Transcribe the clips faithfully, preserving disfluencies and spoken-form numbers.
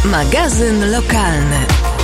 Magazyn lokalny.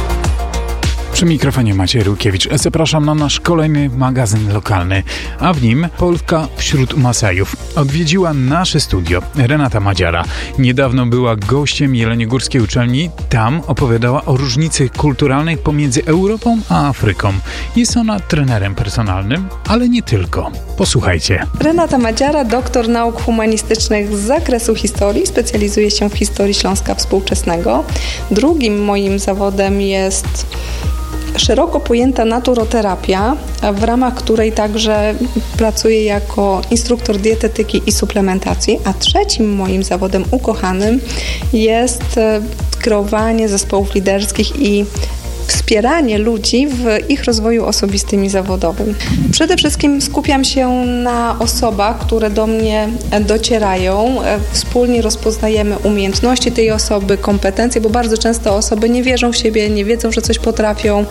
Przy mikrofonie Maciej Rukiewicz. Zapraszam na nasz kolejny magazyn lokalny, a w nim Polska wśród Masajów. Odwiedziła nasze studio Renata Madziara. Niedawno była gościem Jeleniogórskiej Uczelni. Tam opowiadała o różnicy kulturalnej pomiędzy Europą a Afryką. Jest ona trenerem personalnym, ale nie tylko. Posłuchajcie. Renata Madziara, doktor nauk humanistycznych z zakresu historii. Specjalizuje się w historii Śląska współczesnego. Drugim moim zawodem jest szeroko pojęta naturoterapia, w ramach której także pracuję jako instruktor dietetyki i suplementacji, a trzecim moim zawodem ukochanym jest kreowanie zespołów liderskich i wspieranie ludzi w ich rozwoju osobistym i zawodowym. Przede wszystkim skupiam się na osobach, które do mnie docierają. Wspólnie rozpoznajemy umiejętności tej osoby, kompetencje, bo bardzo często osoby nie wierzą w siebie, nie wiedzą, że coś potrafią,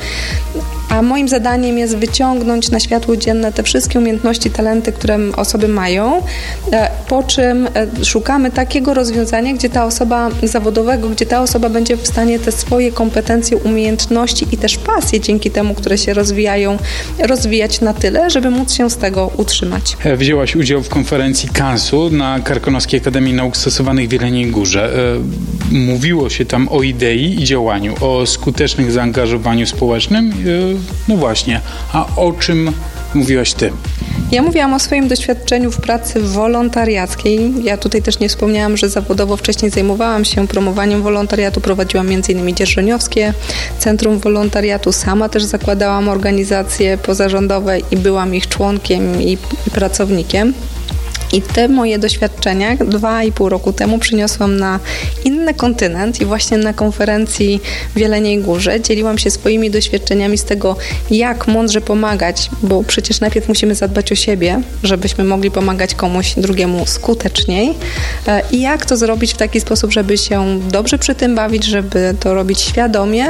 a moim zadaniem jest wyciągnąć na światło dzienne te wszystkie umiejętności, talenty, które osoby mają, po czym szukamy takiego rozwiązania, gdzie ta osoba zawodowego, gdzie ta osoba będzie w stanie te swoje kompetencje, umiejętności i też pasje dzięki temu, które się rozwijają, rozwijać na tyle, żeby móc się z tego utrzymać. Wzięłaś udział w konferencji kansu na Karkonoskiej Akademii Nauk Stosowanych w Jeleniej Górze. Mówiło się tam o idei i działaniu, o skutecznym zaangażowaniu społecznym. No właśnie, a o czym mówiłaś ty? Ja mówiłam o swoim doświadczeniu w pracy wolontariackiej. Ja tutaj też nie wspomniałam, że zawodowo wcześniej zajmowałam się promowaniem wolontariatu. Prowadziłam między innymi Dzierżoniowskie Centrum Wolontariatu. Sama też zakładałam organizacje pozarządowe i byłam ich członkiem i, i pracownikiem. I te moje doświadczenia dwa i pół roku temu przyniosłam na inny kontynent i właśnie na konferencji w Jeleniej Górze dzieliłam się swoimi doświadczeniami z tego, jak mądrze pomagać, bo przecież najpierw musimy zadbać o siebie, żebyśmy mogli pomagać komuś drugiemu skuteczniej i jak to zrobić w taki sposób, żeby się dobrze przy tym bawić, żeby to robić świadomie,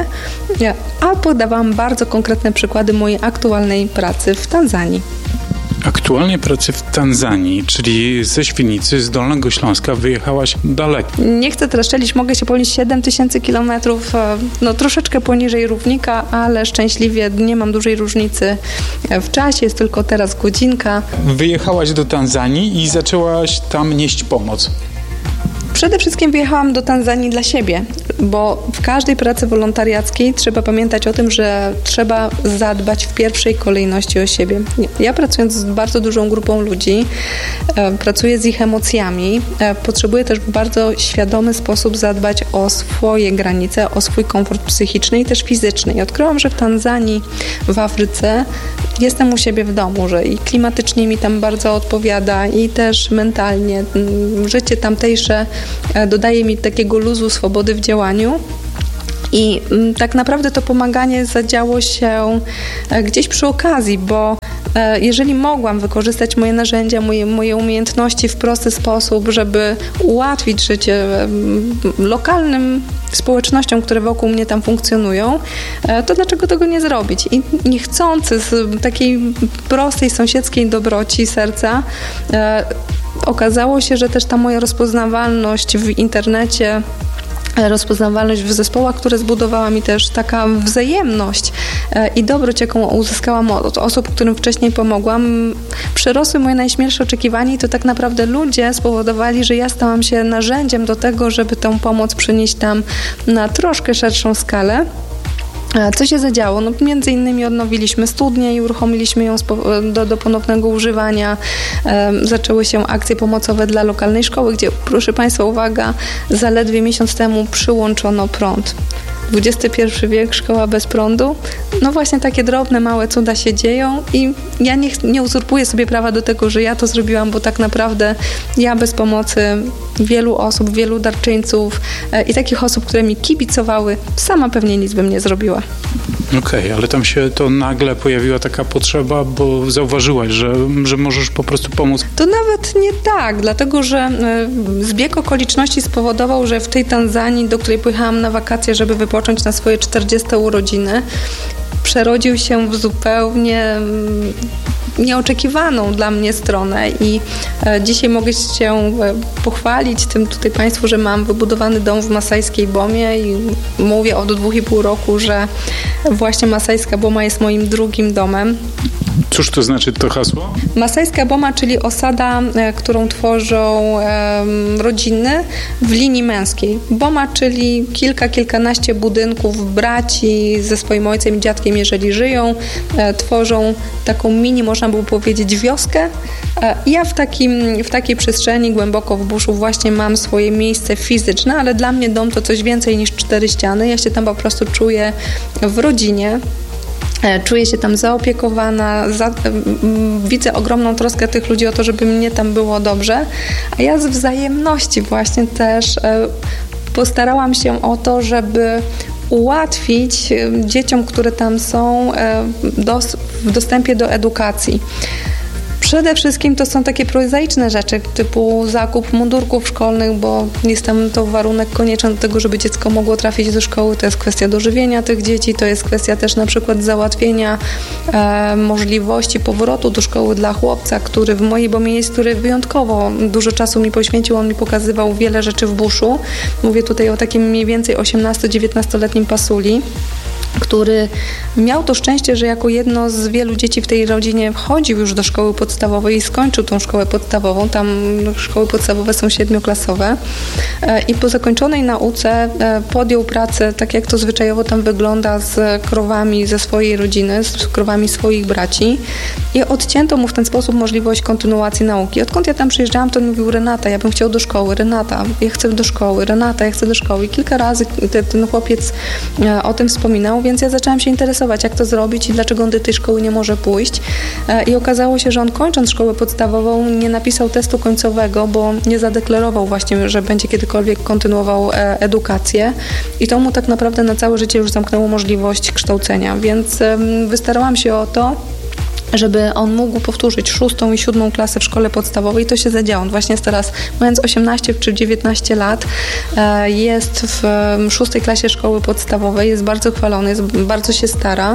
a podawałam bardzo konkretne przykłady mojej aktualnej pracy w Tanzanii. Aktualnie pracy w Tanzanii, czyli ze Świnicy, z Dolnego Śląska, wyjechałaś daleko. Nie chcę teraz szczelić, mogę się pomylić siedem tysięcy kilometrów, no troszeczkę poniżej równika, ale szczęśliwie nie mam dużej różnicy w czasie, jest tylko teraz godzinka. Wyjechałaś do Tanzanii i zaczęłaś tam nieść pomoc. Przede wszystkim wyjechałam do Tanzanii dla siebie, bo w każdej pracy wolontariackiej trzeba pamiętać o tym, że trzeba zadbać w pierwszej kolejności o siebie. Ja pracując z bardzo dużą grupą ludzi, e, pracuję z ich emocjami, e, potrzebuję też w bardzo świadomy sposób zadbać o swoje granice, o swój komfort psychiczny i też fizyczny. I odkryłam, że w Tanzanii, w Afryce jestem u siebie w domu, że i klimatycznie mi tam bardzo odpowiada i też mentalnie. Życie tamtejsze dodaje mi takiego luzu, swobody w działaniu. I tak naprawdę to pomaganie zadziało się gdzieś przy okazji, bo jeżeli mogłam wykorzystać moje narzędzia, moje, moje umiejętności w prosty sposób, żeby ułatwić życie lokalnym społecznościom, które wokół mnie tam funkcjonują, to dlaczego tego nie zrobić? I niechcący z takiej prostej, sąsiedzkiej dobroci serca okazało się, że też ta moja rozpoznawalność w internecie, rozpoznawalność w zespołach, które zbudowała mi też taka wzajemność i dobroć, jaką uzyskałam od osób, którym wcześniej pomogłam, przerosły moje najśmielsze oczekiwania i to tak naprawdę ludzie spowodowali, że ja stałam się narzędziem do tego, żeby tę pomoc przenieść tam na troszkę szerszą skalę. Co się zadziało? No, między innymi odnowiliśmy studnię i uruchomiliśmy ją do, do ponownego używania. E, zaczęły się akcje pomocowe dla lokalnej szkoły, gdzie, proszę Państwa, uwaga, zaledwie miesiąc temu przyłączono prąd. dwudziesty pierwszy wiek, szkoła bez prądu. No właśnie takie drobne, małe cuda się dzieją i ja nie, nie uzurpuję sobie prawa do tego, że ja to zrobiłam, bo tak naprawdę ja bez pomocy wielu osób, wielu darczyńców e, i takich osób, które mi kibicowały, sama pewnie nic bym nie zrobiła. Okej, okay, ale tam się to nagle pojawiła taka potrzeba, bo zauważyłaś, że, że możesz po prostu pomóc. To nawet nie tak, dlatego że y, zbieg okoliczności spowodował, że w tej Tanzanii, do której pojechałam na wakacje, żeby wypocząć na swoje czterdzieste urodziny, przerodził się w zupełnie nieoczekiwaną dla mnie stronę i dzisiaj mogę się pochwalić tym tutaj Państwu, że mam wybudowany dom w Masajskiej Bomie i mówię od dwóch i pół roku, że właśnie Masajska Boma jest moim drugim domem. Cóż to znaczy to hasło? Masajska Boma, czyli osada, którą tworzą e, rodziny w linii męskiej. Boma, czyli kilka, kilkanaście budynków braci ze swoim ojcem i dziadkiem, jeżeli żyją, e, tworzą taką mini, można by powiedzieć, wioskę. E, ja w, takim, w takiej przestrzeni, głęboko w buszu, właśnie mam swoje miejsce fizyczne, ale dla mnie dom to coś więcej niż cztery ściany. Ja się tam po prostu czuję w rodzinie. Czuję się tam zaopiekowana, za, widzę ogromną troskę tych ludzi o to, żeby mnie tam było dobrze, a ja z wzajemności właśnie też postarałam się o to, żeby ułatwić dzieciom, które tam są, dos, w dostępie do edukacji. Przede wszystkim to są takie prozaiczne rzeczy, typu zakup mundurków szkolnych, bo jest tam to warunek konieczny do tego, żeby dziecko mogło trafić do szkoły. To jest kwestia dożywienia tych dzieci, to jest kwestia też na przykład załatwienia e, możliwości powrotu do szkoły dla chłopca, który w mojej Bomie jest, który wyjątkowo dużo czasu mi poświęcił. On mi pokazywał wiele rzeczy w buszu. Mówię tutaj o takim mniej więcej osiemnasto-dziewiętnastoletnim pasuli, który miał to szczęście, że jako jedno z wielu dzieci w tej rodzinie chodził już do szkoły podstawowej i skończył tą szkołę podstawową. Tam szkoły podstawowe są siedmioklasowe i po zakończonej nauce podjął pracę, tak jak to zwyczajowo tam wygląda, z krowami ze swojej rodziny, z krowami swoich braci i odcięto mu w ten sposób możliwość kontynuacji nauki. Odkąd ja tam przyjeżdżałam, to on mówił: Renata, ja bym chciał do szkoły, Renata, ja chcę do szkoły, Renata, ja chcę do szkoły. I kilka razy ten chłopiec o tym wspominał, więc ja zaczęłam się interesować, jak to zrobić i dlaczego on do tej szkoły nie może pójść. I okazało się, że on, kończąc szkołę podstawową, nie napisał testu końcowego, bo nie zadeklarował właśnie, że będzie kiedykolwiek kontynuował edukację i to mu tak naprawdę na całe życie już zamknęło możliwość kształcenia, więc wystarałam się o to, żeby on mógł powtórzyć szóstą i siódmą klasę w szkole podstawowej. To się zadziało. On właśnie jest teraz, mając osiemnaście czy dziewiętnaście lat, jest w szóstej klasie szkoły podstawowej, jest bardzo chwalony, jest, bardzo się stara.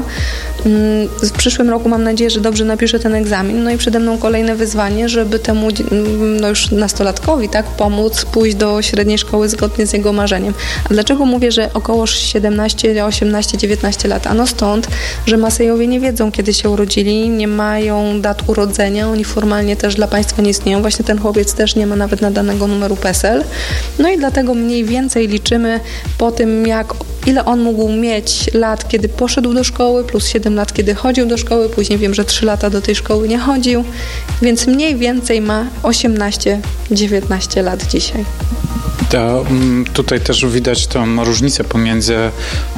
W przyszłym roku mam nadzieję, że dobrze napisze ten egzamin. No i przede mną kolejne wyzwanie, żeby temu no już nastolatkowi tak pomóc pójść do średniej szkoły zgodnie z jego marzeniem. A dlaczego mówię, że około siedemnaście, osiemnaście, dziewiętnaście lat? Ano stąd, że Masajowie nie wiedzą, kiedy się urodzili, nie mają dat urodzenia, oni formalnie też dla państwa nie istnieją. Właśnie ten chłopiec też nie ma nawet nadanego numeru P E S E L. No i dlatego mniej więcej liczymy po tym, jak ile on mógł mieć lat, kiedy poszedł do szkoły, plus siedem lat, kiedy chodził do szkoły. Później wiem, że trzy lata do tej szkoły nie chodził, więc mniej więcej ma osiemnaście dziewiętnaście lat dzisiaj. To, tutaj też widać tą różnicę pomiędzy e,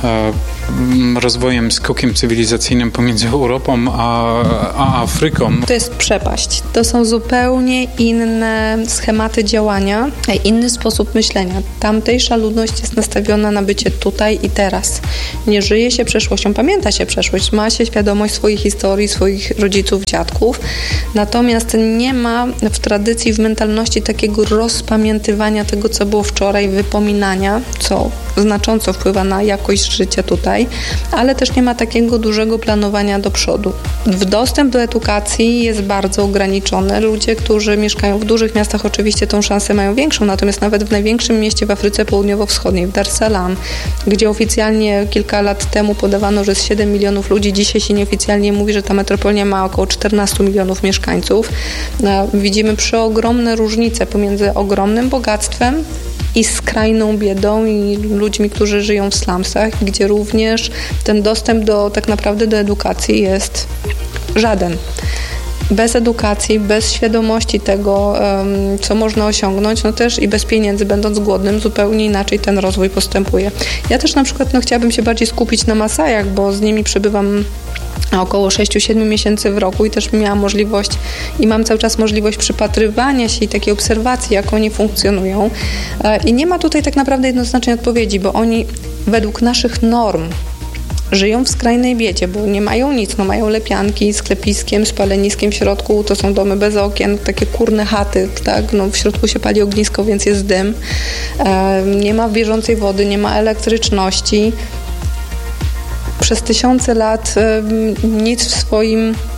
rozwojem, skokiem cywilizacyjnym pomiędzy Europą a, a Afryką. To jest przepaść. To są zupełnie inne schematy działania, inny sposób myślenia. Tamtejsza ludność jest nastawiona na bycie tutaj i teraz. Nie żyje się przeszłością, pamięta się przeszłość, ma się świadomość swojej historii, swoich rodziców, dziadków, natomiast nie ma w tradycji, w mentalności takiego rozpamiętywania tego, co było wczoraj, wypominania, co znacząco wpływa na jakość życia tutaj, ale też nie ma takiego dużego planowania do przodu. W dostęp do edukacji jest bardzo ograniczony. Ludzie, którzy mieszkają w dużych miastach, oczywiście tą szansę mają większą, natomiast nawet w największym mieście w Afryce Południowo-Wschodniej, w Dar es Salaam, gdzie oficjalnie kilka lat temu podawano, że jest siedem milionów ludzi, dzisiaj się nieoficjalnie mówi, że ta metropolia ma około czternaście milionów mieszkańców. Widzimy przeogromne różnice pomiędzy ogromnym bogactwem i skrajną biedą i ludźmi, którzy żyją w slumsach, gdzie również ten dostęp do tak naprawdę do edukacji jest żaden. Bez edukacji, bez świadomości tego, co można osiągnąć, no też i bez pieniędzy, będąc głodnym, zupełnie inaczej ten rozwój postępuje. Ja też na przykład no, chciałabym się bardziej skupić na Masajach, bo z nimi przebywam około sześć siedem miesięcy w roku i też miałam możliwość i mam cały czas możliwość przypatrywania się i takiej obserwacji, jak oni funkcjonują. I nie ma tutaj tak naprawdę jednoznacznej odpowiedzi, bo oni według naszych norm żyją w skrajnej biedzie, bo nie mają nic, no mają lepianki z klepiskiem, z paleniskiem w środku, to są domy bez okien, takie kurne chaty, tak, no w środku się pali ognisko, więc jest dym, e, nie ma bieżącej wody, nie ma elektryczności. Przez tysiące lat e, nic w swoim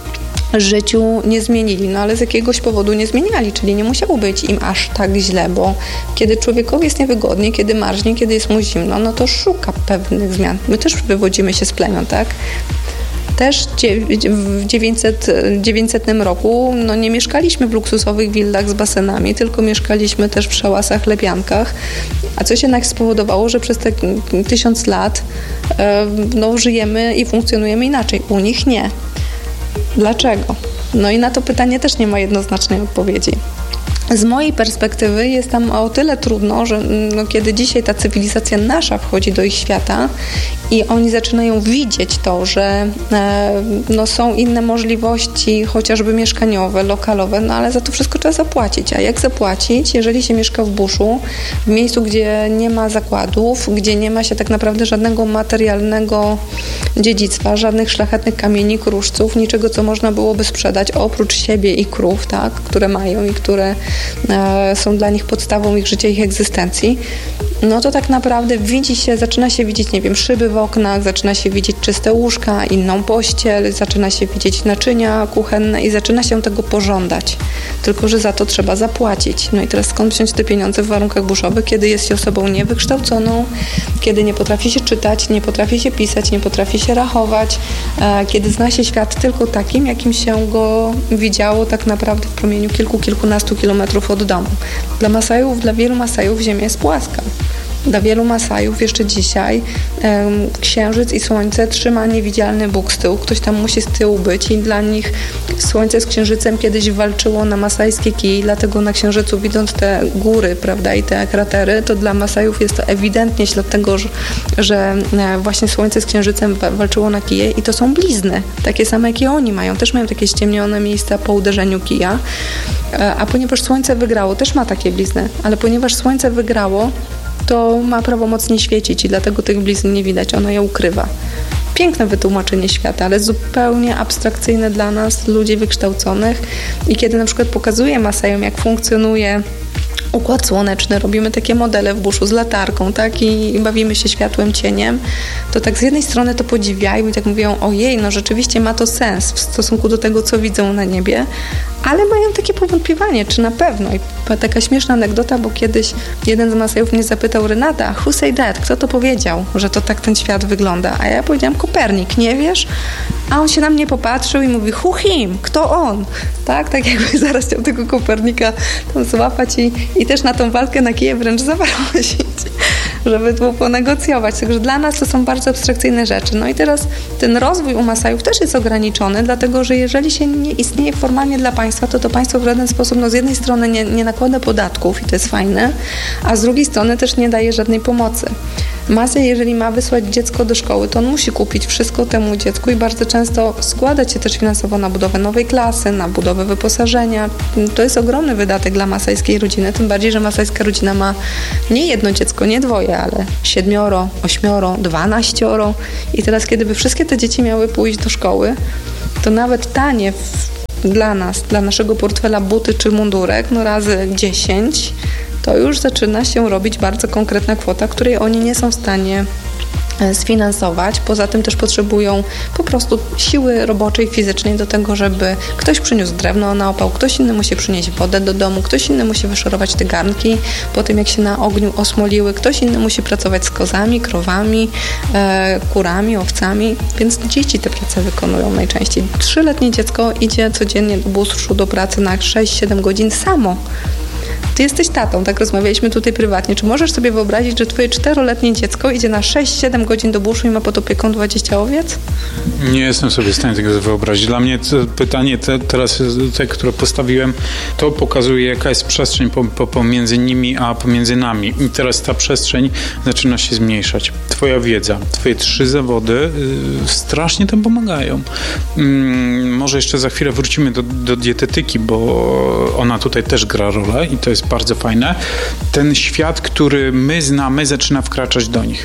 życiu nie zmienili, no ale z jakiegoś powodu nie zmieniali, czyli nie musiało być im aż tak źle, bo kiedy człowiekowi jest niewygodnie, kiedy marznie, kiedy jest mu zimno, no to szuka pewnych zmian. My też wywodzimy się z plemion, tak? Też w dziewięćsetnym roku no nie mieszkaliśmy w luksusowych willach z basenami, tylko mieszkaliśmy też w szałasach, lepiankach. A co się jednak spowodowało, że przez te tysiąc lat no, żyjemy i funkcjonujemy inaczej. U nich nie. Dlaczego? No i na to pytanie też nie ma jednoznacznej odpowiedzi. Z mojej perspektywy jest tam o tyle trudno, że no, kiedy dzisiaj ta cywilizacja nasza wchodzi do ich świata i oni zaczynają widzieć to, że e, no, są inne możliwości, chociażby mieszkaniowe, lokalowe, no ale za to wszystko trzeba zapłacić. A jak zapłacić, jeżeli się mieszka w buszu, w miejscu, gdzie nie ma zakładów, gdzie nie ma się tak naprawdę żadnego materialnego dziedzictwa, żadnych szlachetnych kamieni, kruszców, niczego, co można byłoby sprzedać oprócz siebie i krów, tak, które mają i które e, są dla nich podstawą ich życia, ich egzystencji, no to tak naprawdę widzi się, zaczyna się widzieć, nie wiem, szyby w oknach, zaczyna się widzieć czyste łóżka, inną pościel, zaczyna się widzieć naczynia kuchenne i zaczyna się tego pożądać. Tylko że za to trzeba zapłacić. No i teraz skąd wziąć te pieniądze w warunkach buszowych, kiedy jest się osobą niewykształconą, kiedy nie potrafi się czytać, nie potrafi się pisać, nie potrafi się rachować, e, kiedy zna się świat tylko takim, jakim się go widziało tak naprawdę w promieniu kilku, kilkunastu kilometrów od domu. Dla Masajów, dla wielu Masajów ziemia jest płaska. Dla wielu Masajów jeszcze dzisiaj um, księżyc i słońce trzyma niewidzialny Bóg z tyłu. Ktoś tam musi z tyłu być i dla nich słońce z księżycem kiedyś walczyło na masajskie kij, dlatego na księżycu widząc te góry, prawda, i te kratery, to dla Masajów jest to ewidentnie ślad tego, że, że właśnie słońce z księżycem walczyło na kije i to są blizny, takie same jakie oni mają. Też mają takie ściemnione miejsca po uderzeniu kija, a ponieważ słońce wygrało, też ma takie blizny, ale ponieważ słońce wygrało, to ma prawomocnie świecić i dlatego tych blizn nie widać, ono je ukrywa. Piękne wytłumaczenie świata, ale zupełnie abstrakcyjne dla nas, ludzi wykształconych. I kiedy na przykład pokazuję Masajom, jak funkcjonuje układ słoneczny, robimy takie modele w buszu z latarką, tak, i, i bawimy się światłem, cieniem, to tak z jednej strony to podziwiają i tak mówią, ojej, no rzeczywiście ma to sens w stosunku do tego, co widzą na niebie, ale mają takie powątpiewanie, czy na pewno. I taka śmieszna anegdota, bo kiedyś jeden z Masajów mnie zapytał, Renata, who said that? Kto to powiedział, że to tak ten świat wygląda? A ja powiedziałam, Kopernik, nie wiesz? A on się na mnie popatrzył i mówi, who him? Kto on? Tak, tak jakby zaraz chciał tego Kopernika tam złapać i, i też na tą walkę na kije wręcz zaprosić, żeby tu ponegocjować. Także dla nas to są bardzo abstrakcyjne rzeczy. No i teraz ten rozwój u Masajów też jest ograniczony, dlatego że jeżeli się nie istnieje formalnie dla państwa, to to państwo w żaden sposób, no z jednej strony nie, nie nakłada podatków i to jest fajne, a z drugiej strony też nie daje żadnej pomocy. Masaj, jeżeli ma wysłać dziecko do szkoły, to on musi kupić wszystko temu dziecku i bardzo często składać się też finansowo na budowę nowej klasy, na budowę wyposażenia. To jest ogromny wydatek dla masajskiej rodziny, tym bardziej, że masajska rodzina ma nie jedno dziecko, nie dwoje, ale siedmioro, ośmioro, dwanaścioro i teraz, kiedy by wszystkie te dzieci miały pójść do szkoły, to nawet tanie w, dla nas, dla naszego portfela buty czy mundurek, no razy dziesięć, to już zaczyna się robić bardzo konkretna kwota, której oni nie są w stanie sfinansować. Poza tym też potrzebują po prostu siły roboczej, fizycznej do tego, żeby ktoś przyniósł drewno na opał, ktoś inny musi przynieść wodę do domu, ktoś inny musi wyszorować te garnki po tym, jak się na ogniu osmoliły, ktoś inny musi pracować z kozami, krowami, e, kurami, owcami, więc dzieci te prace wykonują najczęściej. Trzyletnie dziecko idzie codziennie do buszu, do pracy na sześć siedem godzin samo. Ty jesteś tatą, tak rozmawialiśmy tutaj prywatnie. Czy możesz sobie wyobrazić, że twoje czteroletnie dziecko idzie na sześć siedem godzin do buszu i ma pod opieką dwadzieścia owiec? Nie jestem sobie w stanie tego wyobrazić. Dla mnie to pytanie te, teraz, te, które postawiłem, to pokazuje, jaka jest przestrzeń po, po, pomiędzy nimi, a pomiędzy nami. I teraz ta przestrzeń zaczyna się zmniejszać. Twoja wiedza, twoje trzy zawody yy, strasznie tam pomagają. Yy, może jeszcze za chwilę wrócimy do, do dietetyki, bo ona tutaj też gra rolę i to jest bardzo fajne. Ten świat, który my znamy, zaczyna wkraczać do nich.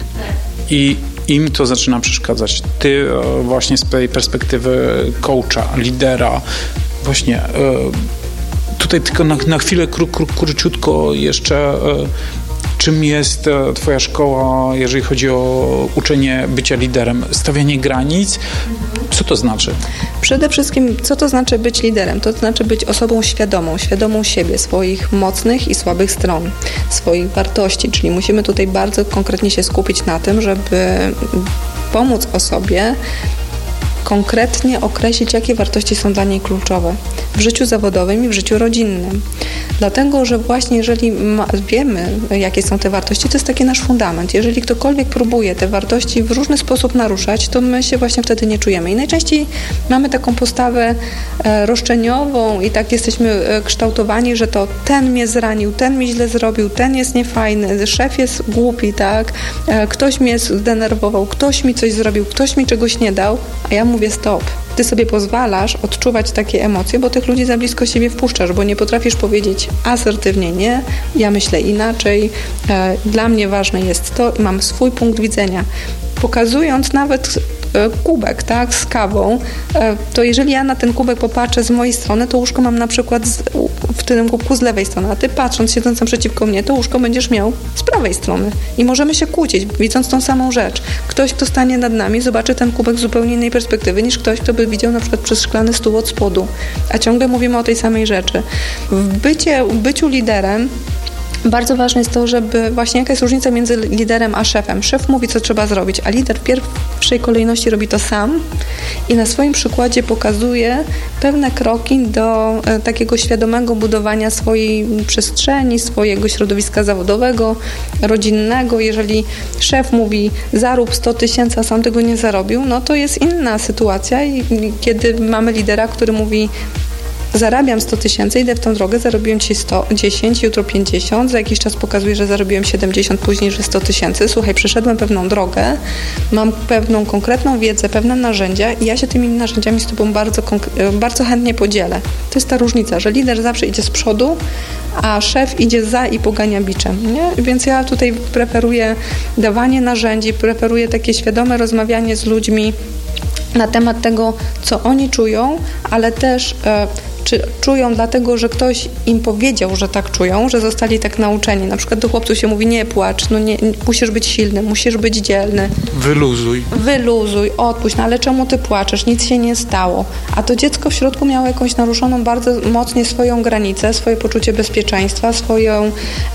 I im to zaczyna przeszkadzać. Ty właśnie z tej perspektywy coacha, lidera, właśnie tutaj tylko na, na chwilę kró, kró, króciutko jeszcze Czym jest twoja szkoła, jeżeli chodzi o uczenie bycia liderem? Stawianie granic? Co to znaczy? Przede wszystkim, co to znaczy być liderem? To znaczy być osobą świadomą, świadomą siebie, swoich mocnych i słabych stron, swoich wartości, czyli musimy tutaj bardzo konkretnie się skupić na tym, żeby pomóc osobie konkretnie określić, jakie wartości są dla niej kluczowe w życiu zawodowym i w życiu rodzinnym. Dlatego, że właśnie jeżeli ma, wiemy, jakie są te wartości, to jest taki nasz fundament. Jeżeli ktokolwiek próbuje te wartości w różny sposób naruszać, to my się właśnie wtedy nie czujemy. I najczęściej mamy taką postawę e, roszczeniową i tak jesteśmy e, kształtowani, że to ten mnie zranił, ten mi źle zrobił, ten jest niefajny, szef jest głupi, tak? E, ktoś mnie zdenerwował, ktoś mi coś zrobił, ktoś mi czegoś nie dał, a ja mówię stop. Ty sobie pozwalasz odczuwać takie emocje, bo tych ludzi za blisko siebie wpuszczasz, bo nie potrafisz powiedzieć asertywnie nie, ja myślę inaczej, e, dla mnie ważne jest to i mam swój punkt widzenia. Pokazując nawet e, kubek, tak, z kawą, e, to jeżeli ja na ten kubek popatrzę z mojej strony, to łóżko mam na przykład z, w tym kubku z lewej strony, a ty patrząc, siedząc naprzeciwko mnie, to łóżko będziesz miał z prawej strony i możemy się kłócić, widząc tą samą rzecz. Ktoś, kto stanie nad nami, zobaczy ten kubek z zupełnie innej perspektywy niż ktoś, kto by widział na przykład przez szklany stół od spodu, a ciągle mówimy o tej samej rzeczy. W bycie, w byciu liderem bardzo ważne jest to, żeby właśnie jaka jest różnica między liderem a szefem. Szef mówi, co trzeba zrobić, a lider w pierwszej kolejności robi to sam i na swoim przykładzie pokazuje pewne kroki do e, takiego świadomego budowania swojej przestrzeni, swojego środowiska zawodowego, rodzinnego. Jeżeli szef mówi, zarób sto tysięcy, a sam tego nie zarobił, no to jest inna sytuacja i, i kiedy mamy lidera, który mówi, zarabiam sto tysięcy, idę w tą drogę, zarobiłem dzisiaj sto, dziesięć, jutro pięćdziesiąt, za jakiś czas pokazuję, że zarobiłem siedemdziesiąt, później, że sto tysięcy. Słuchaj, przeszedłem pewną drogę, mam pewną konkretną wiedzę, pewne narzędzia i ja się tymi narzędziami z Tobą bardzo, bardzo chętnie podzielę. To jest ta różnica, że lider zawsze idzie z przodu, a szef idzie za i pogania biczem, nie? Więc ja tutaj preferuję dawanie narzędzi, preferuję takie świadome rozmawianie z ludźmi na temat tego, co oni czują, ale też e, czy czują dlatego, że ktoś im powiedział, że tak czują, że zostali tak nauczeni. Na przykład do chłopców się mówi, nie płacz, no nie, musisz być silny, musisz być dzielny. Wyluzuj. Wyluzuj, odpuść, no ale czemu ty płaczesz? Nic się nie stało. A to dziecko w środku miało jakąś naruszoną bardzo mocnie swoją granicę, swoje poczucie bezpieczeństwa, swoją,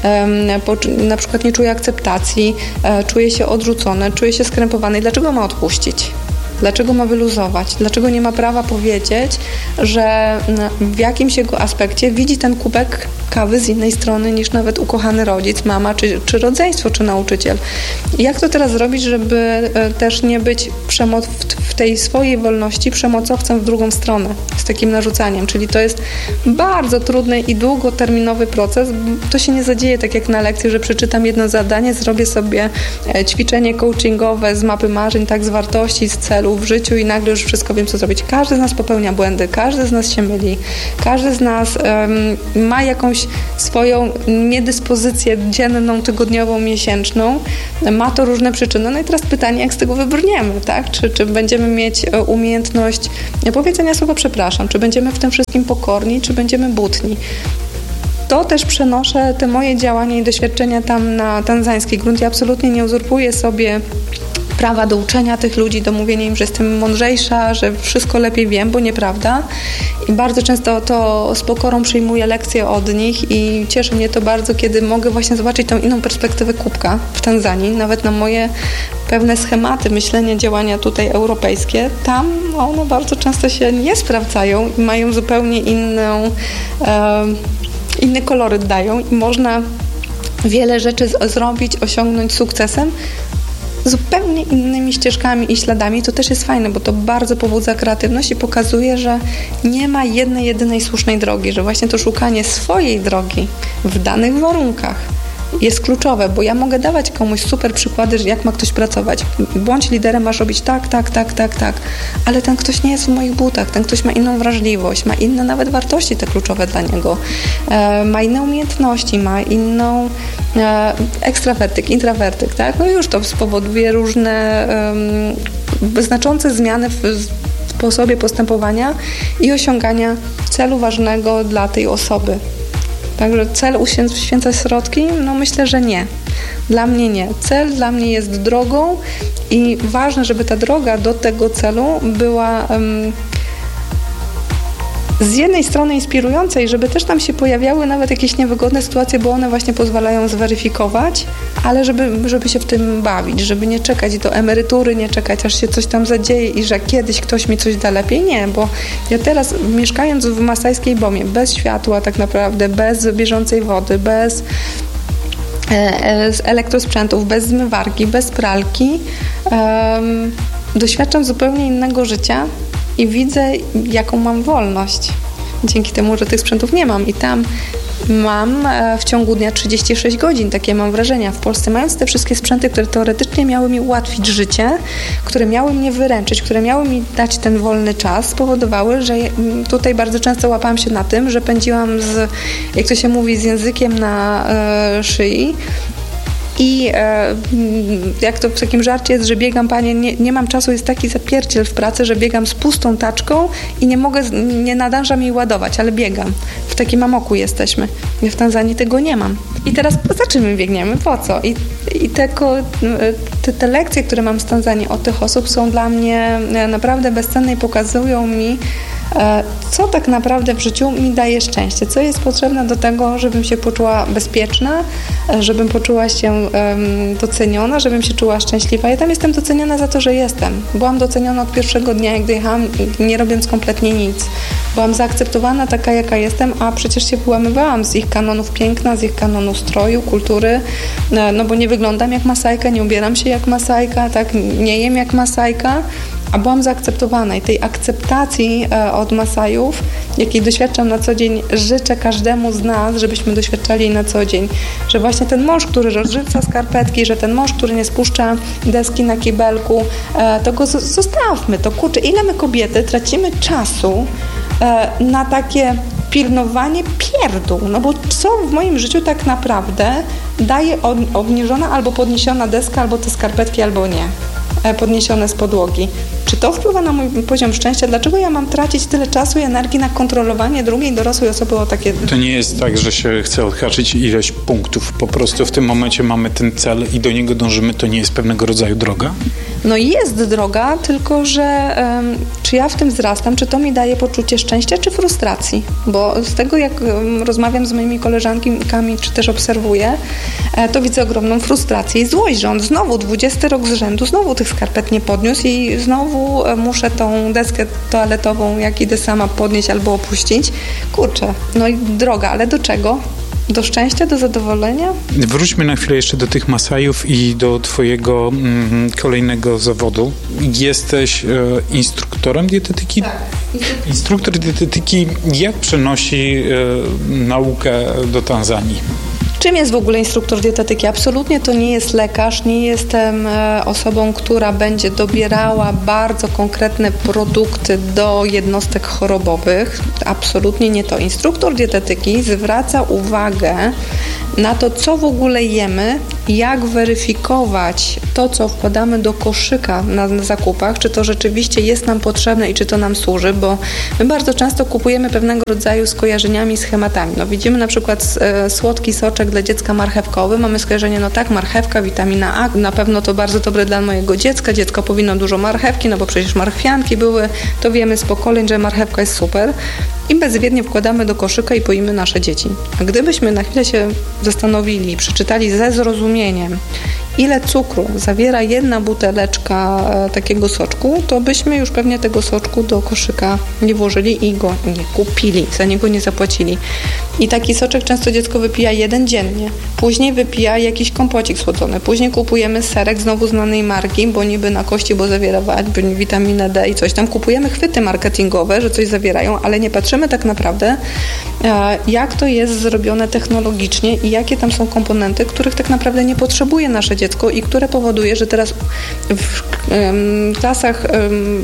um, na przykład nie czuje akceptacji, um, czuje się odrzucone, czuje się skrępowane. I dlaczego ma odpuścić? Dlaczego ma wyluzować? Dlaczego nie ma prawa powiedzieć, że w jakimś jego aspekcie widzi ten kubek kawy z innej strony niż nawet ukochany rodzic, mama, czy, czy rodzeństwo, czy nauczyciel? I jak to teraz zrobić, żeby też nie być przemoc w tej swojej wolności przemocowcem w drugą stronę, z takim narzucaniem? Czyli to jest bardzo trudny i długoterminowy proces. To się nie zadzieje tak jak na lekcji, że przeczytam jedno zadanie, zrobię sobie ćwiczenie coachingowe z mapy marzeń, tak z wartości, z celu w życiu i nagle już wszystko wiem, co zrobić. Każdy z nas popełnia błędy, każdy z nas się myli, każdy z nas um, ma jakąś swoją niedyspozycję dzienną, tygodniową, miesięczną. Ma to różne przyczyny. No i teraz pytanie, jak z tego wybrniemy, tak? Czy, czy będziemy mieć umiejętność powiedzenia słowa przepraszam, czy będziemy w tym wszystkim pokorni, czy będziemy butni. To też przenoszę te moje działania i doświadczenia tam na tanzański grunt. Ja absolutnie nie uzurpuję sobie prawa do uczenia tych ludzi, do mówienia im, że jestem mądrzejsza, że wszystko lepiej wiem, bo nieprawda. I bardzo często to z pokorą przyjmuję lekcje od nich i cieszy mnie to bardzo, kiedy mogę właśnie zobaczyć tą inną perspektywę kubka w Tanzanii, nawet na moje pewne schematy myślenia, działania tutaj europejskie. Tam one bardzo często się nie sprawdzają i mają zupełnie inną, e, inny koloryt dają i można wiele rzeczy z- zrobić, osiągnąć sukcesem zupełnie innymi ścieżkami i śladami. To też jest fajne, bo to bardzo pobudza kreatywność i pokazuje, że nie ma jednej, jedynej słusznej drogi, że właśnie to szukanie swojej drogi w danych warunkach jest kluczowe, bo ja mogę dawać komuś super przykłady, jak ma ktoś pracować. Bądź liderem, masz robić tak, tak, tak, tak, tak, ale ten ktoś nie jest w moich butach, ten ktoś ma inną wrażliwość, ma inne nawet wartości te kluczowe dla niego, e, ma inne umiejętności, ma inną e, ekstrawertyk, intrawertyk, tak? No i już to spowoduje różne e, znaczące zmiany w, w sposobie postępowania i osiągania celu ważnego dla tej osoby. Także cel uświęca środki? No myślę, że nie. Dla mnie nie. Cel dla mnie jest drogą i ważne, żeby ta droga do tego celu była um, z jednej strony inspirujące i żeby też tam się pojawiały nawet jakieś niewygodne sytuacje, bo one właśnie pozwalają zweryfikować, ale żeby, żeby się w tym bawić, żeby nie czekać do emerytury, nie czekać, aż się coś tam zadzieje i że kiedyś ktoś mi coś da lepiej. Nie, bo ja teraz mieszkając w masajskiej Bomie, bez światła tak naprawdę, bez bieżącej wody, bez elektrosprzętów, bez zmywarki, bez pralki, um, doświadczam zupełnie innego życia i widzę, jaką mam wolność. Dzięki temu, że tych sprzętów nie mam. I tam mam w ciągu dnia trzydzieści sześć godzin, takie mam wrażenia. W Polsce mając te wszystkie sprzęty, które teoretycznie miały mi ułatwić życie, które miały mnie wyręczyć, które miały mi dać ten wolny czas, spowodowały, że tutaj bardzo często łapałam się na tym, że pędziłam z, jak to się mówi, z językiem na e, szyi. I e, jak to w takim żarcie jest, że biegam, panie, nie, nie mam czasu, jest taki zapierdziel w pracy, że biegam z pustą taczką i nie mogę, nie nadążam jej ładować, ale biegam. W takim amoku jesteśmy. Ja w Tanzanii tego nie mam. I teraz za czym my biegniemy? Po co? I, i te, te, te lekcje, które mam z Tanzanii od tych osób są dla mnie naprawdę bezcenne i pokazują mi, co tak naprawdę w życiu mi daje szczęście, co jest potrzebne do tego, żebym się poczuła bezpieczna, żebym poczuła się um, doceniona, żebym się czuła szczęśliwa. Ja tam jestem doceniona za to, że jestem. Byłam doceniona od pierwszego dnia, jak dojechałam, nie robiąc kompletnie nic. Byłam zaakceptowana taka, jaka jestem, a przecież się wyłamywałam z ich kanonów piękna, z ich kanonu stroju, kultury, no bo nie wyglądam jak Masajka, nie ubieram się jak Masajka, tak, nie jem jak Masajka, a byłam zaakceptowana i tej akceptacji e, od Masajów, jakiej doświadczam na co dzień, życzę każdemu z nas, żebyśmy doświadczali jej na co dzień. Że właśnie ten mąż, który rozrzuca skarpetki, że ten mąż, który nie spuszcza deski na kibelku, e, to go z- zostawmy. To kurczę, ile my kobiety tracimy czasu e, na takie pilnowanie pierdół, no bo co w moim życiu tak naprawdę daje obniżona albo podniesiona deska, albo te skarpetki, albo nie. Podniesione z podłogi. Czy to wpływa na mój poziom szczęścia? Dlaczego ja mam tracić tyle czasu i energii na kontrolowanie drugiej dorosłej osoby o takie... To nie jest tak, że się chce odhaczyć ileś punktów. Po prostu w tym momencie mamy ten cel i do niego dążymy. To nie jest pewnego rodzaju droga? No jest droga, tylko że um, czy ja w tym wzrastam, czy to mi daje poczucie szczęścia, czy frustracji? Bo z tego, jak um, rozmawiam z moimi koleżankami, czy też obserwuję, e, to widzę ogromną frustrację i złość, że on znowu dwudziesty rok z rzędu, znowu tych skarpet nie podniósł i znowu e, muszę tą deskę toaletową, jak idę sama, podnieść albo opuścić. Kurczę, no i droga, ale do czego? Do szczęścia, do zadowolenia? Wróćmy na chwilę jeszcze do tych Masajów i do twojego mm, kolejnego zawodu. Jesteś e, instruktorem dietetyki? Tak. Instruktor dietetyki jak przenosi e, naukę do Tanzanii? Czym jest w ogóle instruktor dietetyki? Absolutnie to nie jest lekarz, nie jestem e, osobą, która będzie dobierała bardzo konkretne produkty do jednostek chorobowych. Absolutnie nie to. Instruktor dietetyki zwraca uwagę na to, co w ogóle jemy, jak weryfikować to, co wkładamy do koszyka na, na zakupach, czy to rzeczywiście jest nam potrzebne i czy to nam służy, bo my bardzo często kupujemy pewnego rodzaju skojarzeniami, schematami. No, widzimy na przykład e, słodki soczek dla dziecka marchewkowy, mamy skojarzenie, no tak, marchewka, witamina A, na pewno to bardzo dobre dla mojego dziecka, dziecko powinno dużo marchewki, no bo przecież marchwianki były, to wiemy z pokoleń, że marchewka jest super i bezwiednie wkładamy do koszyka i poimy nasze dzieci. A gdybyśmy na chwilę się zastanowili, przeczytali ze zrozumieniem, ile cukru zawiera jedna buteleczka e, takiego soczku, to byśmy już pewnie tego soczku do koszyka nie włożyli i go nie kupili, za niego nie zapłacili. I taki soczek często dziecko wypija jeden dziennie, później wypija jakiś kompocik słodzony, później kupujemy serek znowu znanej marki, bo niby na kości, bo zawiera witaminę D i coś tam. Kupujemy chwyty marketingowe, że coś zawierają, ale nie patrzymy tak naprawdę, e, jak to jest zrobione technologicznie i jakie tam są komponenty, których tak naprawdę nie potrzebuje nasze dziecko i które powoduje, że teraz w um, klasach um,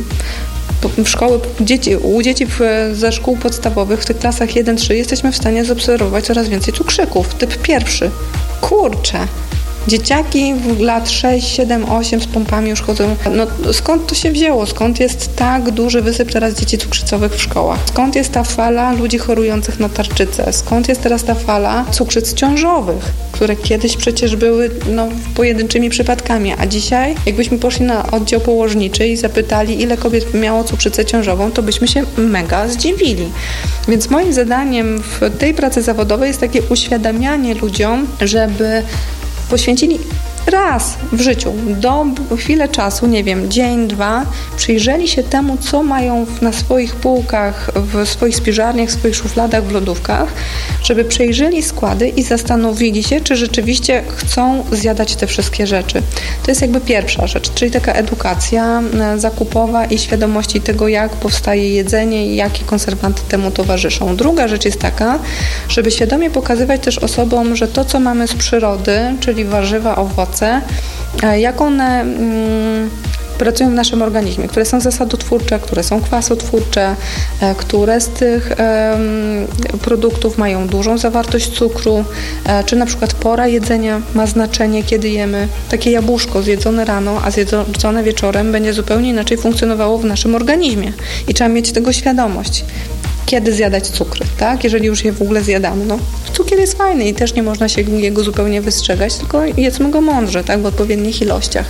w szkoły, dzieci, u dzieci w, ze szkół podstawowych w tych klasach jeden trzy jesteśmy w stanie zaobserwować coraz więcej cukrzyków. Typ pierwszy. Kurczę. Dzieciaki w lat sześć, siedem, osiem z pompami już chodzą. No skąd to się wzięło? Skąd jest tak duży wysyp teraz dzieci cukrzycowych w szkołach? Skąd jest ta fala ludzi chorujących na tarczycę? Skąd jest teraz ta fala cukrzyc ciążowych, które kiedyś przecież były no, pojedynczymi przypadkami, a dzisiaj jakbyśmy poszli na oddział położniczy i zapytali, ile kobiet miało cukrzycę ciążową, to byśmy się mega zdziwili. Więc moim zadaniem w tej pracy zawodowej jest takie uświadamianie ludziom, żeby poświęcili raz w życiu, do chwilę czasu, nie wiem, dzień, dwa, przyjrzeli się temu, co mają na swoich półkach, w swoich spiżarniach, w swoich szufladach, w lodówkach, żeby przejrzeli składy i zastanowili się, czy rzeczywiście chcą zjadać te wszystkie rzeczy. To jest jakby pierwsza rzecz, czyli taka edukacja zakupowa i świadomości tego, jak powstaje jedzenie i jakie konserwanty temu towarzyszą. Druga rzecz jest taka, żeby świadomie pokazywać też osobom, że to, co mamy z przyrody, czyli warzywa, owoce, jak one mm, pracują w naszym organizmie, które są zasadotwórcze, które są kwasotwórcze, e, które z tych e, produktów mają dużą zawartość cukru, e, czy na przykład pora jedzenia ma znaczenie, kiedy jemy. Takie jabłuszko zjedzone rano, a zjedzone wieczorem będzie zupełnie inaczej funkcjonowało w naszym organizmie i trzeba mieć tego świadomość. Kiedy zjadać cukry, tak? Jeżeli już je w ogóle zjadamy. No, cukier jest fajny i też nie można się jego zupełnie wystrzegać, tylko jedzmy go mądrze, tak? W odpowiednich ilościach.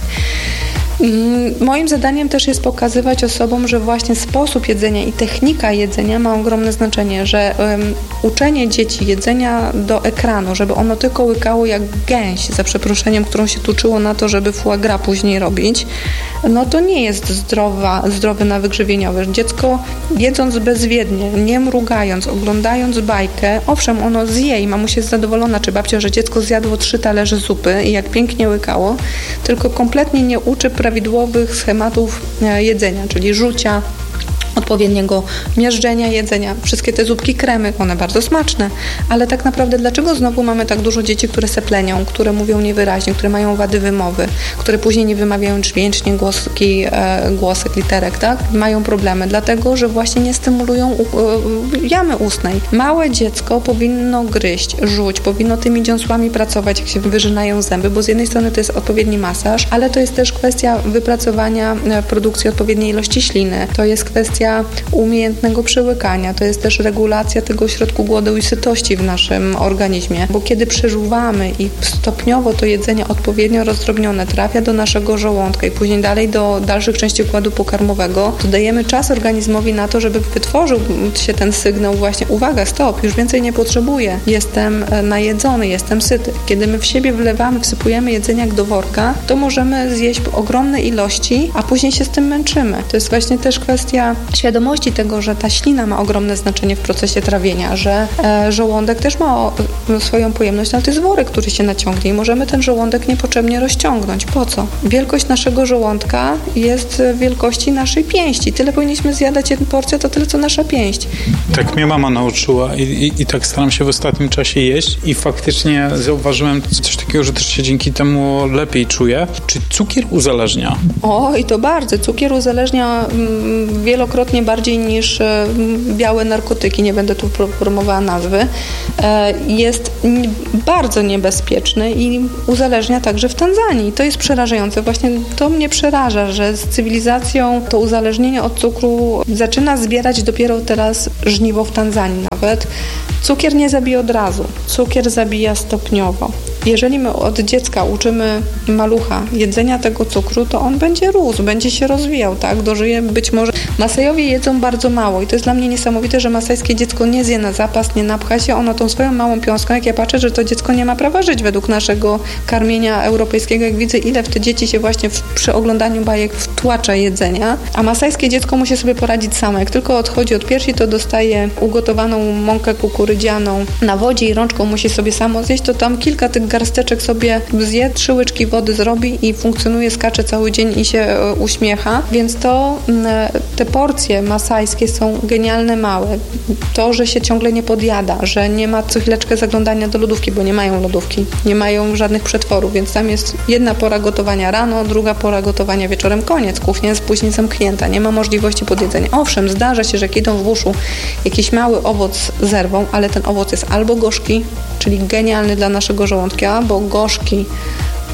Moim zadaniem też jest pokazywać osobom, że właśnie sposób jedzenia i technika jedzenia ma ogromne znaczenie, że um, uczenie dzieci jedzenia do ekranu, żeby ono tylko łykało jak gęś, za przeproszeniem, którą się tuczyło na to, żeby foie gras później robić, no to nie jest zdrowa, zdrowy nawyk żywieniowy. Dziecko jedząc bezwiednie, nie mrugając, oglądając bajkę, owszem, ono zje i mamusia jest zadowolona, czy babcia, że dziecko zjadło trzy talerze zupy i jak pięknie łykało, tylko kompletnie nie uczy prawidłowych schematów jedzenia, czyli rzucia, odpowiedniego miażdżenia jedzenia. Wszystkie te zupki, kremy, one bardzo smaczne, ale tak naprawdę dlaczego znowu mamy tak dużo dzieci, które seplenią, które mówią niewyraźnie, które mają wady wymowy, które później nie wymawiają dźwięcznie głoski, e, głosek, literek, tak? Mają problemy, dlatego, że właśnie nie stymulują u, e, jamy ustnej. Małe dziecko powinno gryźć, rzuć, powinno tymi dziąsłami pracować, jak się wyżynają zęby, bo z jednej strony to jest odpowiedni masaż, ale to jest też kwestia wypracowania produkcji odpowiedniej ilości śliny, to jest kwestia umiejętnego przełykania, to jest też regulacja tego środku głodu i sytości w naszym organizmie, bo kiedy przeżuwamy i stopniowo to jedzenie odpowiednio rozdrobnione trafia do naszego żołądka i później dalej do dalszych części układu pokarmowego, to dajemy czas organizmowi na to, żeby wytworzył się ten sygnał właśnie, uwaga, stop, już więcej nie potrzebuję, jestem najedzony, jestem syty. Kiedy my w siebie wlewamy, wsypujemy jedzenie jak do worka, to możemy zjeść ogromne ilości, a później się z tym męczymy. To jest właśnie też kwestia świadomości tego, że ta ślina ma ogromne znaczenie w procesie trawienia, że e, żołądek też ma o, swoją pojemność, ale to jest worek, który się naciągnie i możemy ten żołądek niepotrzebnie rozciągnąć. Po co? Wielkość naszego żołądka jest wielkości naszej pięści. Tyle powinniśmy zjadać jedną porcję, to tyle co nasza pięść. Tak mnie mama nauczyła i, i, i tak staram się w ostatnim czasie jeść i faktycznie zauważyłem coś takiego, że też się dzięki temu lepiej czuję. Czy cukier uzależnia? O, i to bardzo. Cukier uzależnia mm, wielokrotnie bardziej niż e, białe narkotyki, nie będę tu promowała nazwy, e, jest n- bardzo niebezpieczny i uzależnia także w Tanzanii. To jest przerażające. Właśnie to mnie przeraża, że z cywilizacją to uzależnienie od cukru zaczyna zbierać dopiero teraz żniwo w Tanzanii nawet. Cukier nie zabija od razu. Cukier zabija stopniowo. Jeżeli my od dziecka uczymy malucha jedzenia tego cukru, to on będzie rósł, będzie się rozwijał, tak? Dożyje być może... Masajowie jedzą bardzo mało i to jest dla mnie niesamowite, że masajskie dziecko nie zje na zapas, nie napcha się, ono tą swoją małą piąską, jak ja patrzę, że to dziecko nie ma prawa żyć według naszego karmienia europejskiego, jak widzę, ile w te dzieci się właśnie w, przy oglądaniu bajek wtłacza jedzenia, a masajskie dziecko musi sobie poradzić samo. Jak tylko odchodzi od piersi, to dostaje ugotowaną mąkę kukurydzianą na wodzie i rączką musi sobie samo zjeść, to tam kilka tych garsteczek sobie zje, trzy łyczki wody zrobi i funkcjonuje, skacze cały dzień i się e, uśmiecha, więc to m, te porcje masajskie są genialne, małe. To, że się ciągle nie podjada, że nie ma co chwileczkę zaglądania do lodówki, bo nie mają lodówki, nie mają żadnych przetworów, więc tam jest jedna pora gotowania rano, druga pora gotowania wieczorem, koniec, kuchnia jest później zamknięta, nie ma możliwości podjedzenia. Owszem, zdarza się, że jak idą w uszu jakiś mały owoc zerwą, ale ten owoc jest albo gorzki, czyli genialny dla naszego żołądka, bo gorzki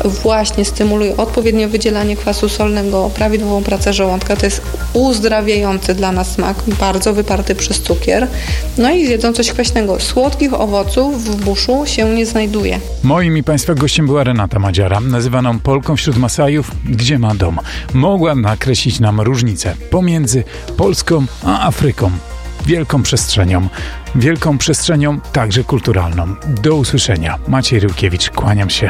właśnie stymuluje odpowiednie wydzielanie kwasu solnego, prawidłową pracę żołądka. To jest uzdrawiający dla nas smak, bardzo wyparty przez cukier. No i zjedzą coś kwaśnego. Słodkich owoców w buszu się nie znajduje. Moim i Państwa gościem była Renata Madziara, nazywaną Polką wśród Masajów, gdzie ma dom. Mogła nakreślić nam różnicę pomiędzy Polską a Afryką. Wielką przestrzenią. Wielką przestrzenią także kulturalną. Do usłyszenia. Maciej Ryłkiewicz, kłaniam się.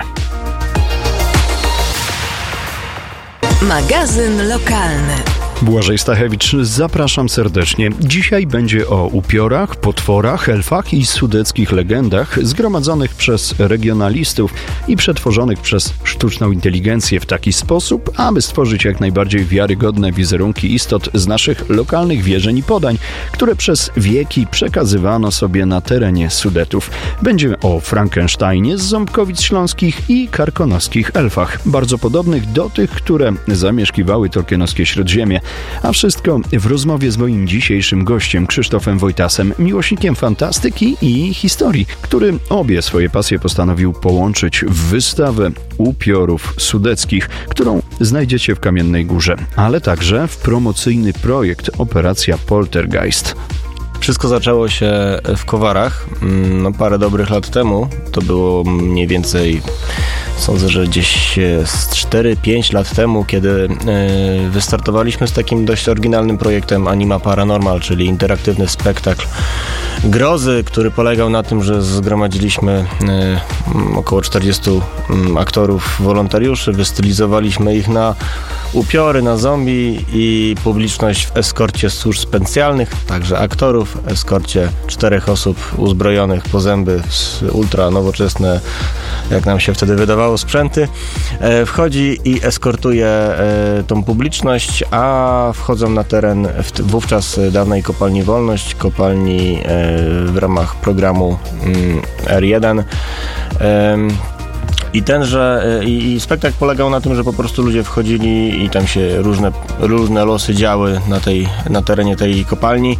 Magazyn lokalny. Błażej Stachewicz, zapraszam serdecznie. Dzisiaj będzie o upiorach, potworach, elfach i sudeckich legendach zgromadzonych przez regionalistów i przetworzonych przez sztuczną inteligencję w taki sposób, aby stworzyć jak najbardziej wiarygodne wizerunki istot z naszych lokalnych wierzeń i podań, które przez wieki przekazywano sobie na terenie Sudetów. Będzie o Frankensteinie z Ząbkowic Śląskich i karkonoskich elfach, bardzo podobnych do tych, które zamieszkiwały tolkienowskie Śródziemie. A wszystko w rozmowie z moim dzisiejszym gościem, Krzysztofem Wojtasem, miłośnikiem fantastyki i historii, który obie swoje pasje postanowił połączyć w wystawę upiorów sudeckich, którą znajdziecie w Kamiennej Górze, ale także w promocyjny projekt Operacja Poltergeist. Wszystko zaczęło się w Kowarach, no parę dobrych lat temu. To było mniej więcej, sądzę, że gdzieś z cztery pięć lat temu, kiedy wystartowaliśmy z takim dość oryginalnym projektem Anima Paranormal, czyli interaktywny spektakl grozy, który polegał na tym, że zgromadziliśmy około czterdziestu aktorów, wolontariuszy, wystylizowaliśmy ich na upiory, na zombie i publiczność w eskorcie służb specjalnych, także aktorów, eskorcie czterech osób uzbrojonych po zęby w ultra nowoczesne, jak nam się wtedy wydawało, sprzęty. E, wchodzi i eskortuje e, tą publiczność, a wchodzą na teren w, wówczas dawnej kopalni Wolność, kopalni e, w ramach programu mm, R jeden. E, I tenże, i, i spektakl polegał na tym, że po prostu ludzie wchodzili i tam się różne, różne losy działy na, tej, na terenie tej kopalni.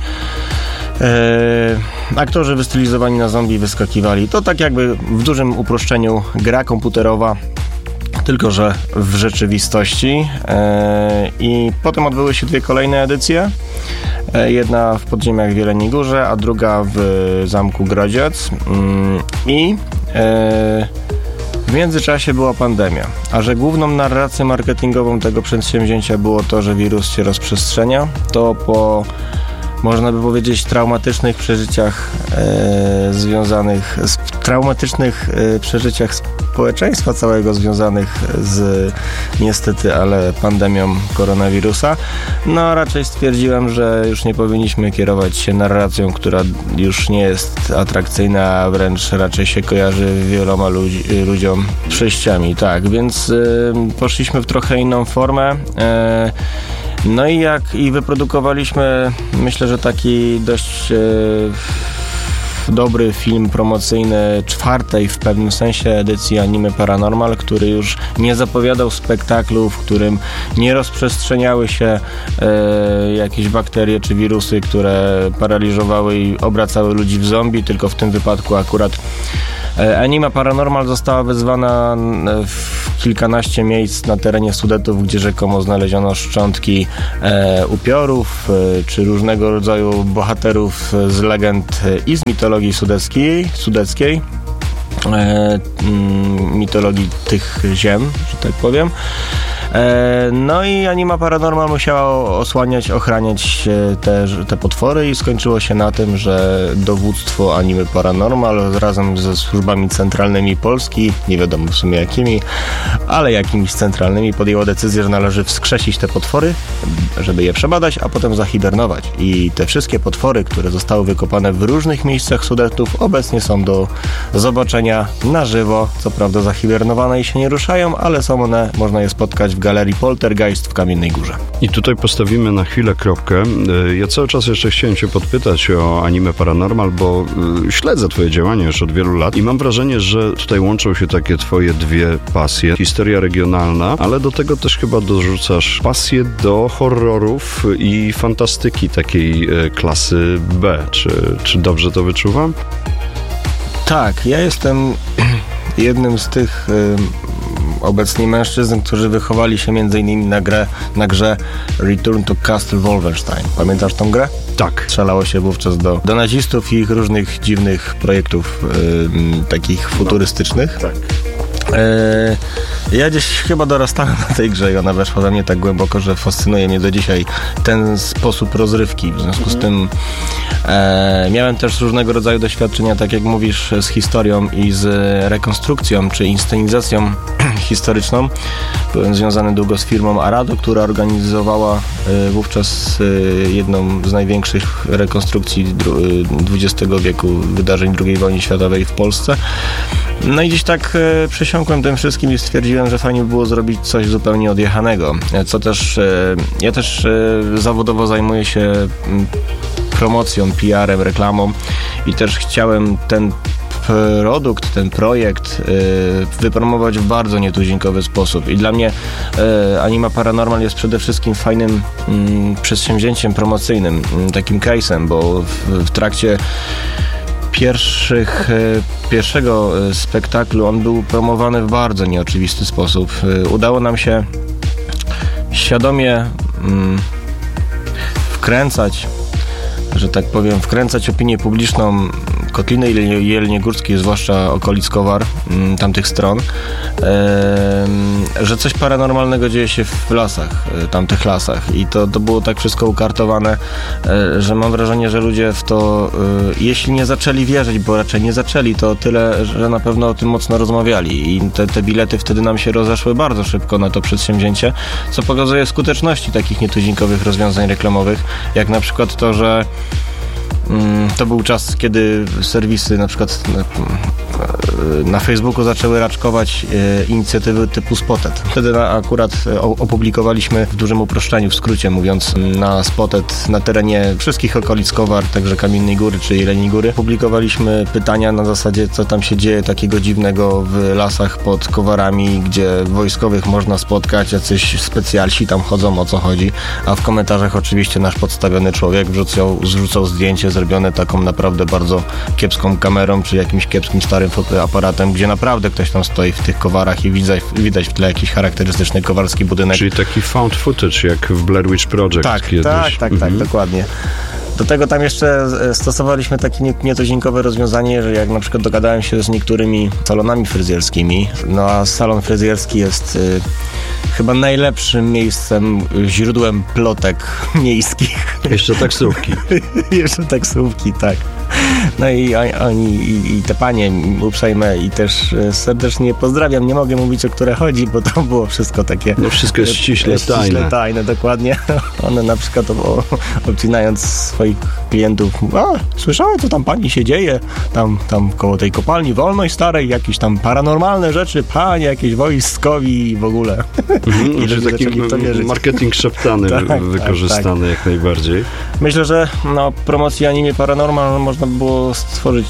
E, aktorzy wystylizowani na zombie wyskakiwali. To tak jakby w dużym uproszczeniu gra komputerowa, tylko że w rzeczywistości. E, I potem odbyły się dwie kolejne edycje. E, jedna w podziemiach w Jeleniej Górze, a druga w Zamku Grodziec. Mm, I e, w międzyczasie była pandemia, a że główną narracją marketingową tego przedsięwzięcia było to, że wirus się rozprzestrzenia, to po, można by powiedzieć, traumatycznych przeżyciach e, związanych z traumatycznych e, przeżyciach społeczeństwa całego związanych z niestety, ale pandemią koronawirusa, no raczej stwierdziłem, że już nie powinniśmy kierować się narracją, która już nie jest atrakcyjna, a wręcz raczej się kojarzy wieloma ludzi, ludziom przejściami, tak, więc y, poszliśmy w trochę inną formę. Y, no i jak i wyprodukowaliśmy, myślę, że taki dość y, dobry film promocyjny czwartej w pewnym sensie edycji Animy Paranormal, który już nie zapowiadał spektaklu, w którym nie rozprzestrzeniały się e, jakieś bakterie czy wirusy, które paraliżowały i obracały ludzi w zombie, tylko w tym wypadku akurat Anima Paranormal została wezwana w kilkanaście miejsc na terenie Sudetów, gdzie rzekomo znaleziono szczątki e, upiorów e, czy różnego rodzaju bohaterów z legend i z mitologii sudeckiej, sudeckiej e, m, mitologii tych ziem, że tak powiem. No i Anima Paranormal musiała osłaniać, ochraniać te, te potwory i skończyło się na tym, że dowództwo Animy Paranormal razem ze służbami centralnymi Polski, nie wiadomo w sumie jakimi, ale jakimiś centralnymi, podjęło decyzję, że należy wskrzesić te potwory, żeby je przebadać, a potem zahibernować. I te wszystkie potwory, które zostały wykopane w różnych miejscach Sudetów, obecnie są do zobaczenia na żywo. Co prawda zahibernowane i się nie ruszają, ale są one, można je spotkać w Galerii Poltergeist w Kamiennej Górze. I tutaj postawimy na chwilę kropkę. Ja cały czas jeszcze chciałem Cię podpytać o Anime Paranormal, bo śledzę Twoje działania już od wielu lat i mam wrażenie, że tutaj łączą się takie Twoje dwie pasje. Historia regionalna, ale do tego też chyba dorzucasz pasję do horrorów i fantastyki takiej klasy B. Czy, czy dobrze to wyczuwam? Tak, ja jestem jednym z tych obecnie mężczyzn, którzy wychowali się między innymi na, grę, na grze Return to Castle Wolfenstein. Pamiętasz tą grę? Tak. Strzelało się wówczas do, do nazistów i ich różnych dziwnych projektów yy, takich futurystycznych. Tak. Yy, ja gdzieś chyba dorastałem na tej grze i ona weszła we mnie tak głęboko, że fascynuje mnie do dzisiaj ten sposób rozrywki. W związku z tym e, miałem też różnego rodzaju doświadczenia, tak jak mówisz, z historią i z rekonstrukcją czy inscenizacją historyczną. Byłem związany długo z firmą Arado, która organizowała e, wówczas e, jedną z największych rekonstrukcji dwudziestego wieku wydarzeń drugiej wojny światowej w Polsce. No i gdzieś tak e, przesiąkłem tym wszystkim i stwierdziłem, że fajnie by było zrobić coś zupełnie odjechanego. Co też, e, ja też e, zawodowo zajmuję się m, promocją, P R em, reklamą i też chciałem ten produkt, ten projekt e, wypromować w bardzo nietuzinkowy sposób. I dla mnie e, Anima Paranormal jest przede wszystkim fajnym m, przedsięwzięciem promocyjnym, m, takim case'em, bo w, w trakcie Pierwszych, pierwszego spektaklu on był promowany w bardzo nieoczywisty sposób. Udało nam się świadomie mm, wkręcać, że tak powiem, wkręcać opinię publiczną Kotliny Jeleniogórskiej, zwłaszcza okolic Kowar, m, tamtych stron, e, że coś paranormalnego dzieje się w lasach, e, tamtych lasach. I to, to było tak wszystko ukartowane, e, że mam wrażenie, że ludzie w to, e, jeśli nie zaczęli wierzyć, bo raczej nie zaczęli, to tyle, że na pewno o tym mocno rozmawiali. I te, te bilety wtedy nam się rozeszły bardzo szybko na to przedsięwzięcie, co pokazuje skuteczności takich nietuzinkowych rozwiązań reklamowych, jak na przykład to, że to był czas, kiedy serwisy na przykład na, na Facebooku zaczęły raczkować e, inicjatywy typu Spotted. Wtedy na, akurat opublikowaliśmy w dużym uproszczeniu, w skrócie mówiąc, na Spotted na terenie wszystkich okolic Kowar, także Kamiennej Góry czy Jeleniej Góry. Publikowaliśmy pytania na zasadzie, co tam się dzieje takiego dziwnego w lasach pod Kowarami, gdzie wojskowych można spotkać, jacyś specjalsi tam chodzą, o co chodzi, a w komentarzach oczywiście nasz podstawiony człowiek wrzucał, zrzucał zdjęcie zrobione taką naprawdę bardzo kiepską kamerą, czy jakimś kiepskim starym aparatem, gdzie naprawdę ktoś tam stoi w tych Kowarach i widać, widać w tle jakiś charakterystyczny kowarski budynek. Czyli taki found footage, jak w Blair Witch Project tak, kiedyś. Tak, tak, mhm. tak, dokładnie. Do tego tam jeszcze stosowaliśmy takie nietuzinkowe rozwiązanie, że jak na przykład dogadałem się z niektórymi salonami fryzjerskimi, no a salon fryzjerski jest y, chyba najlepszym miejscem, źródłem plotek miejskich. Jeszcze taksówki. Jeszcze taksówki, tak. No i oni, i, i te panie uprzejme i też serdecznie pozdrawiam. Nie mogę mówić, o które chodzi, bo to było wszystko takie... No wszystko jest ściśle tajne. Ściśle tajne, dokładnie. One na przykład o, obcinając swoich klientów, a, słyszałem, co tam pani się dzieje, tam, tam koło tej kopalni wolnej starej, jakieś tam paranormalne rzeczy, panie, jakieś wojskowi i w ogóle. Mhm, I że taki marketing szeptany tak, wykorzystany tak, tak. jak najbardziej. Myślę, że no, promocji Animy Paranormal można by było stworzyć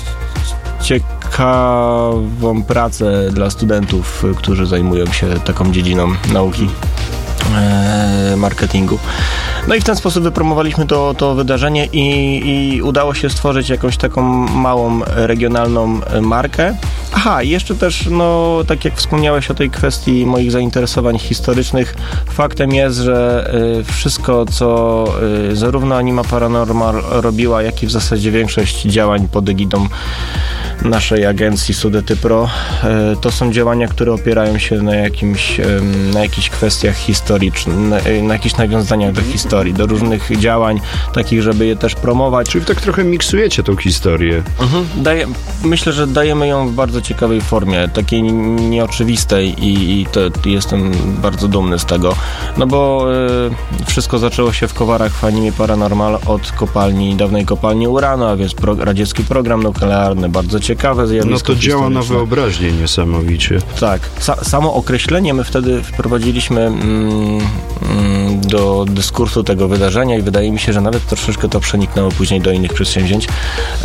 ciekawą pracę dla studentów, którzy zajmują się taką dziedziną nauki. Marketingu. No i w ten sposób wypromowaliśmy to, to wydarzenie i, i udało się stworzyć jakąś taką małą, regionalną markę. Aha, i jeszcze też, no tak jak wspomniałeś o tej kwestii moich zainteresowań historycznych, faktem jest, że y, wszystko, co y, zarówno Anima Paranormal robiła, jak i w zasadzie większość działań pod egidą naszej agencji Sudety Pro, y, to są działania, które opierają się na jakimś, y, na jakichś kwestiach historycznych, na, y, na jakichś nawiązaniach do historii, do różnych działań, takich, żeby je też promować. Czyli tak trochę miksujecie tą historię. Mhm. Daje, myślę, że dajemy ją w bardzo ciekawej formie, takiej nieoczywistej i, i to, jestem bardzo dumny z tego. No bo y, wszystko zaczęło się w Kowarach w Animie Paranormal od kopalni, dawnej kopalni uranu, a więc pro, radziecki program nuklearny, bardzo ciekawe zjawisko. No to działa na wyobraźnię niesamowicie. Tak. Sa, samo określenie my wtedy wprowadziliśmy mm, mm, do dyskursu tego wydarzenia i wydaje mi się, że nawet troszeczkę to przeniknęło później do innych przedsięwzięć. Y,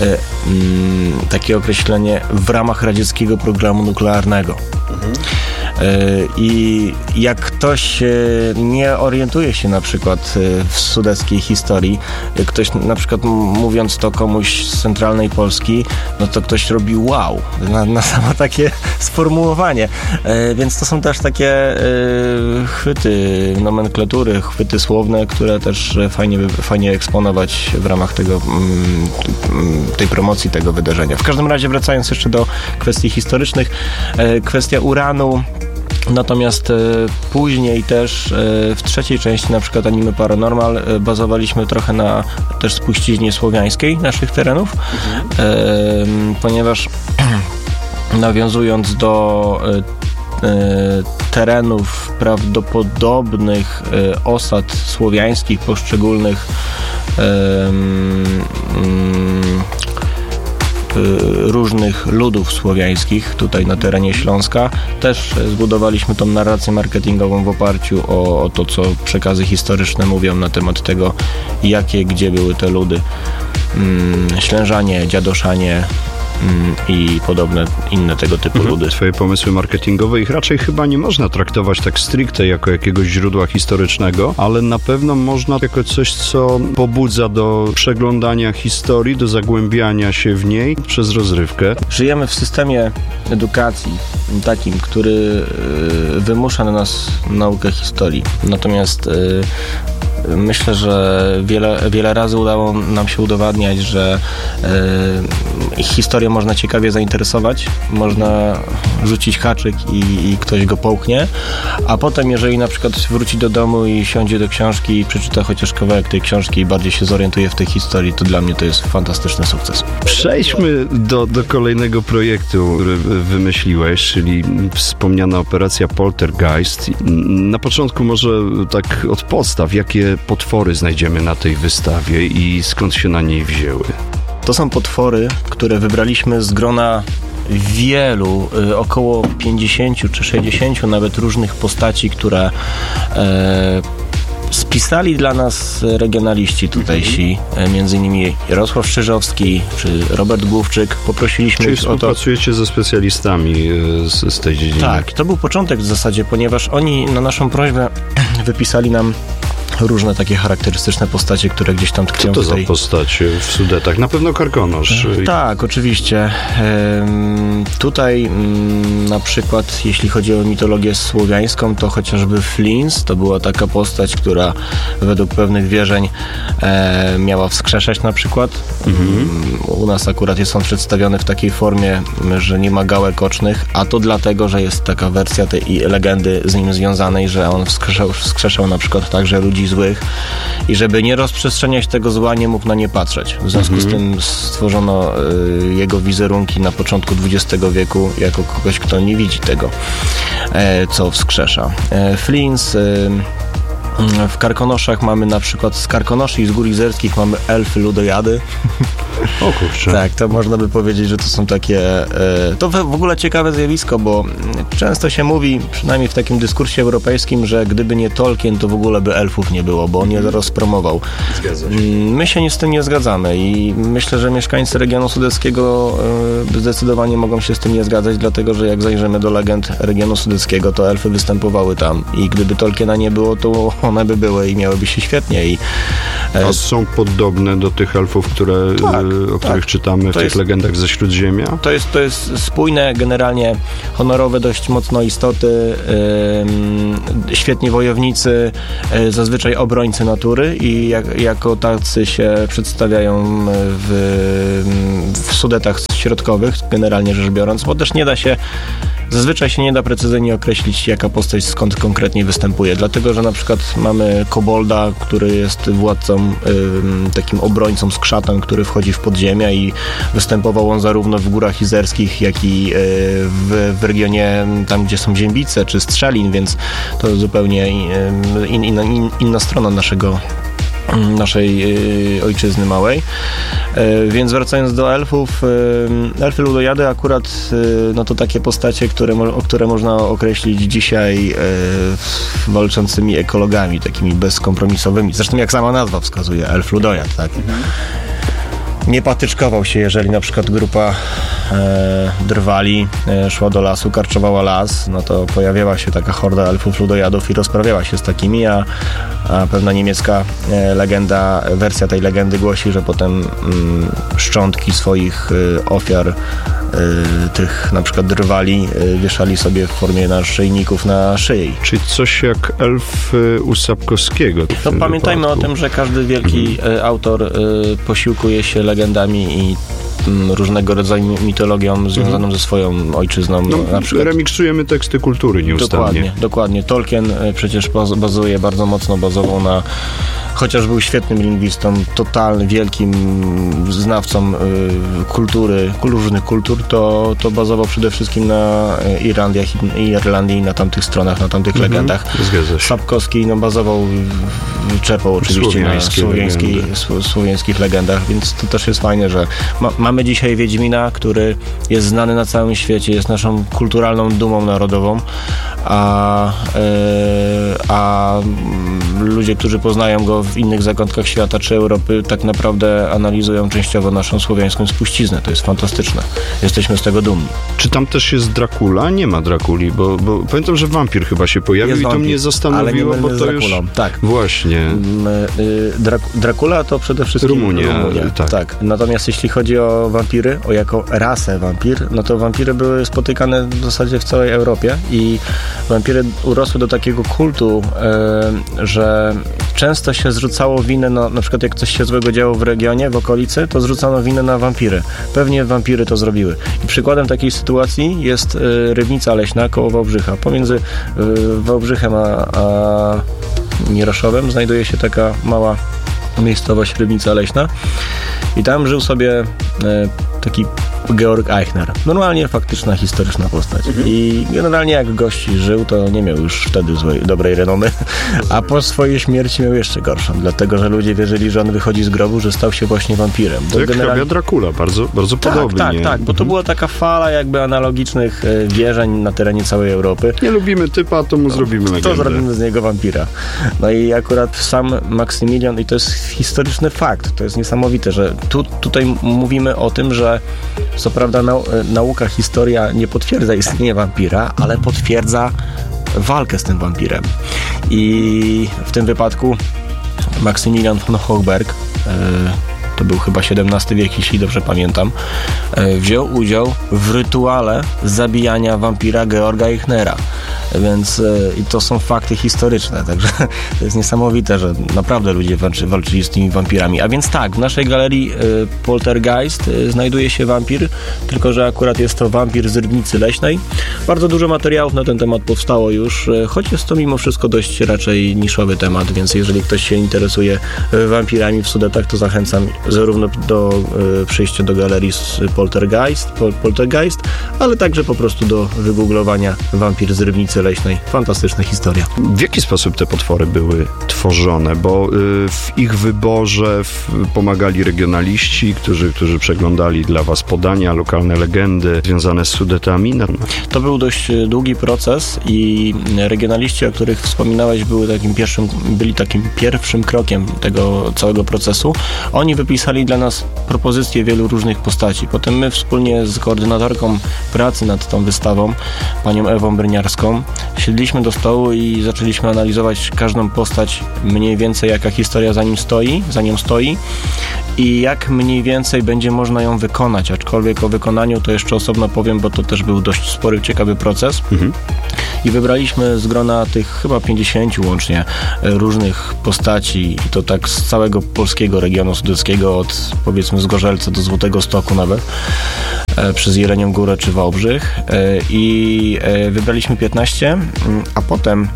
mm, takie określenie w ramach radzieckiego programu nuklearnego. Mhm. I jak ktoś nie orientuje się na przykład w sudeckiej historii, ktoś na przykład mówiąc to komuś z centralnej Polski, no to ktoś robi wow, na, na samo takie sformułowanie. Więc to są też takie chwyty nomenklatury, chwyty słowne, które też fajnie, fajnie eksponować w ramach tego, tej promocji tego wydarzenia. W każdym razie wracając jeszcze do kwestii historycznych, kwestia uranu. Natomiast e, później też e, w trzeciej części, na przykład Anime Paranormal, e, bazowaliśmy trochę na też spuściźnie słowiańskiej naszych terenów, mhm. e, ponieważ nawiązując do e, e, terenów prawdopodobnych e, osad słowiańskich poszczególnych e, mm, różnych ludów słowiańskich tutaj na terenie Śląska. Też zbudowaliśmy tą narrację marketingową w oparciu o, o to, co przekazy historyczne mówią na temat tego, jakie, gdzie były te ludy. Hmm, Ślężanie, Dziadoszanie i podobne inne tego typu mhm. ludy. Twoje pomysły marketingowe, ich raczej chyba nie można traktować tak stricte jako jakiegoś źródła historycznego, ale na pewno można jako coś, co pobudza do przeglądania historii, do zagłębiania się w niej przez rozrywkę. Żyjemy w systemie edukacji takim, który wymusza na nas naukę historii. Natomiast myślę, że wiele, wiele razy udało nam się udowadniać, że e, historią można ciekawie zainteresować, można rzucić haczyk i, i ktoś go połknie, a potem jeżeli na przykład wróci do domu i siądzie do książki i przeczyta chociaż kawałek tej książki i bardziej się zorientuje w tej historii, to dla mnie to jest fantastyczny sukces. Przejdźmy do, do kolejnego projektu, który wymyśliłeś, czyli wspomniana operacja Poltergeist. Na początku może tak od podstaw, jakie potwory znajdziemy na tej wystawie i skąd się na niej wzięły? To są potwory, które wybraliśmy z grona wielu, y, około pięćdziesięciu czy sześćdziesięciu nawet różnych postaci, które e, spisali dla nas regionaliści tutejsi, mm-hmm. między innymi Jarosław Szczyżowski czy Robert Główczyk. Poprosiliśmy Czyli ich o to. współpracujecie ze specjalistami z, z tej dziedziny. Tak, to był początek w zasadzie, ponieważ oni na naszą prośbę wypisali nam różne takie charakterystyczne postacie, które gdzieś tam tkwią. Co to tutaj. za postacie w Sudetach? Na pewno Karkonosz. Tak, oczywiście. Ehm, tutaj m, na przykład jeśli chodzi o mitologię słowiańską, to chociażby Flins to była taka postać, która według pewnych wierzeń e, miała wskrzeszać na przykład. Mhm. U nas akurat jest on przedstawiony w takiej formie, że nie ma gałek ocznych, a to dlatego, że jest taka wersja tej legendy z nim związanej, że on wskrzeszał, wskrzeszał na przykład także ludzi złych i żeby nie rozprzestrzeniać tego zła, nie mógł na nie patrzeć. W związku mm-hmm. z tym stworzono y, jego wizerunki na początku dwudziestego wieku jako kogoś, kto nie widzi tego, e, co wskrzesza. E, Flins y, w Karkonoszach mamy na przykład z Karkonoszy i z Gór Izerskich mamy elfy ludojady. O kurczę. Tak, to można by powiedzieć, że to są takie... E, to w ogóle ciekawe zjawisko, bo często się mówi, przynajmniej w takim dyskursie europejskim, że gdyby nie Tolkien, to w ogóle by elfów nie było, bo on je rozpromował. Zgadza się. My się z tym nie zgadzamy i myślę, że mieszkańcy regionu sudeckiego e, zdecydowanie mogą się z tym nie zgadzać, dlatego, że jak zajrzymy do legend regionu sudeckiego, to elfy występowały tam i gdyby Tolkiena nie było, to one by były i miałyby się świetnie. I, e, A są podobne do tych elfów, które, tak, e, o których tak. czytamy w to tych jest, legendach ze Śródziemia? To jest, to jest spójne, generalnie honorowe dość mocno istoty, e, świetni wojownicy, e, zazwyczaj obrońcy natury i jak, jako tacy się przedstawiają w, w Sudetach środkowych, generalnie rzecz biorąc, bo też nie da się Zazwyczaj się nie da precyzyjnie określić, jaka postać skąd konkretnie występuje, dlatego, że na przykład mamy kobolda, który jest władcą, y, takim obrońcą skrzatem, który wchodzi w podziemia i występował on zarówno w Górach Izerskich, jak i y, w, w regionie tam, gdzie są Ziębice czy Strzelin, więc to zupełnie y, in, in, in, inna strona naszego naszej y, ojczyzny małej. Y, więc wracając do elfów, y, elfy ludojady akurat y, no to takie postacie, które, o które można określić dzisiaj y, walczącymi ekologami, takimi bezkompromisowymi. Zresztą jak sama nazwa wskazuje, elf ludojad, tak? Mhm. nie patyczkował się, jeżeli na przykład grupa e, drwali e, szła do lasu, karczowała las, no to pojawiała się taka horda elfów ludojadów i rozprawiała się z takimi, a, a pewna niemiecka e, legenda, wersja tej legendy głosi, że potem mm, szczątki swoich e, ofiar Y, tych na przykład drwali y, wieszali sobie w formie naszyjników na szyi. Czyli coś jak elf y, u Sapkowskiego. To pamiętajmy wypadku. o tym, że każdy wielki mhm. y, autor y, posiłkuje się legendami i różnego rodzaju mitologią związaną mhm. ze swoją ojczyzną. No, na przykład remiksujemy teksty kultury nieustannie. Dokładnie, dokładnie. Tolkien przecież bazuje, bardzo mocno bazował na, chociaż był świetnym lingwistą, totalnym, wielkim znawcą y, kultury, różnych kultur, to, to bazował przede wszystkim na Irlandiach i Irlandii, na tamtych stronach, na tamtych mhm. legendach. Zgadza się. Sapkowski no, bazował, czerpał oczywiście na słowiański, słowiańskich legendach, więc to też jest fajne, że ma, mamy dzisiaj Wiedźmina, który jest znany na całym świecie, jest naszą kulturalną dumą narodową, a, yy, a ludzie, którzy poznają go w innych zakątkach świata czy Europy, tak naprawdę analizują częściowo naszą słowiańską spuściznę. To jest fantastyczne. Jesteśmy z tego dumni. Czy tam też jest Dracula? Nie ma Drakuli, bo, bo pamiętam, że wampir chyba się pojawił jest i to wampir, mnie zastanowiło, ale nie bo to już... Tak. Właśnie. Dra- Dracula to przede wszystkim Rumunia. Rumunia. Tak. tak. Natomiast jeśli chodzi o wampiry, o jako rasę wampir, no to wampiry były spotykane w zasadzie w całej Europie i wampiry urosły do takiego kultu, yy, że często się zrzucało winę na, na przykład jak coś się złego działo w regionie, w okolicy, to zrzucano winę na wampiry. Pewnie wampiry to zrobiły. I przykładem takiej sytuacji jest y, Rybnica Leśna koło Wałbrzycha. Pomiędzy y, Wałbrzychem a, a Miraszowem znajduje się taka mała miejscowość Rybnica Leśna i tam żył sobie y, taki Georg Eichner. Normalnie faktyczna, historyczna postać. Mhm. I generalnie jak gość żył, to nie miał już wtedy złej, dobrej renomy, a po swojej śmierci miał jeszcze gorszą, dlatego, że ludzie wierzyli, że on wychodzi z grobu, że stał się właśnie wampirem. To jak generalnie... hrabia Dracula, bardzo, bardzo tak, podobnie. Tak, tak, bo to była taka fala jakby analogicznych wierzeń na terenie całej Europy. Nie lubimy typa, to mu zrobimy legendę. To zrobimy z niego wampira. No i akurat sam Maksymilian, i to jest historyczny fakt, to jest niesamowite, że tu, tutaj mówimy o tym, że co prawda nau- nauka, historia nie potwierdza istnienie wampira, ale potwierdza walkę z tym wampirem. I w tym wypadku Maksymilian von Hochberg, yy, to był chyba siedemnasty wiek, jeśli dobrze pamiętam, yy, wziął udział w rytuale zabijania wampira Georga Eichnera. Więc yy, i to są fakty historyczne, także to jest niesamowite, że naprawdę ludzie walczy, walczyli z tymi wampirami. A więc tak, w naszej galerii yy, Poltergeist yy, znajduje się wampir, tylko że akurat jest to wampir z Rybnicy Leśnej. Bardzo dużo materiałów na ten temat powstało już, yy, choć jest to mimo wszystko dość raczej niszowy temat, więc jeżeli ktoś się interesuje yy, wampirami w Sudetach, to zachęcam zarówno do yy, przyjścia do galerii z Poltergeist, Pol, Poltergeist, ale także po prostu do wygooglowania wampir z Rybnicy Leśnej. Fantastyczna historia. W jaki sposób te potwory były tworzone? Bo y, w ich wyborze w, pomagali regionaliści, którzy, którzy przeglądali dla was podania, lokalne legendy związane z Sudetami. To był dość długi proces i regionaliści, o których wspominałeś, były takim pierwszym, byli takim pierwszym krokiem tego całego procesu. Oni wypisali dla nas propozycje wielu różnych postaci. Potem my wspólnie z koordynatorką pracy nad tą wystawą, panią Ewą Bryniarską, siedliśmy do stołu i zaczęliśmy analizować każdą postać, mniej więcej jaka historia za nim stoi, za nią stoi i jak mniej więcej będzie można ją wykonać, aczkolwiek o wykonaniu to jeszcze osobno powiem, bo to też był dość spory, ciekawy proces. Mhm. I wybraliśmy z grona tych chyba pięćdziesięciu łącznie różnych postaci i to tak z całego polskiego regionu sudeckiego, od powiedzmy Zgorzelca do Złotego Stoku nawet, przez Jelenią Górę czy Wałbrzych i wybraliśmy piętnaście, a potem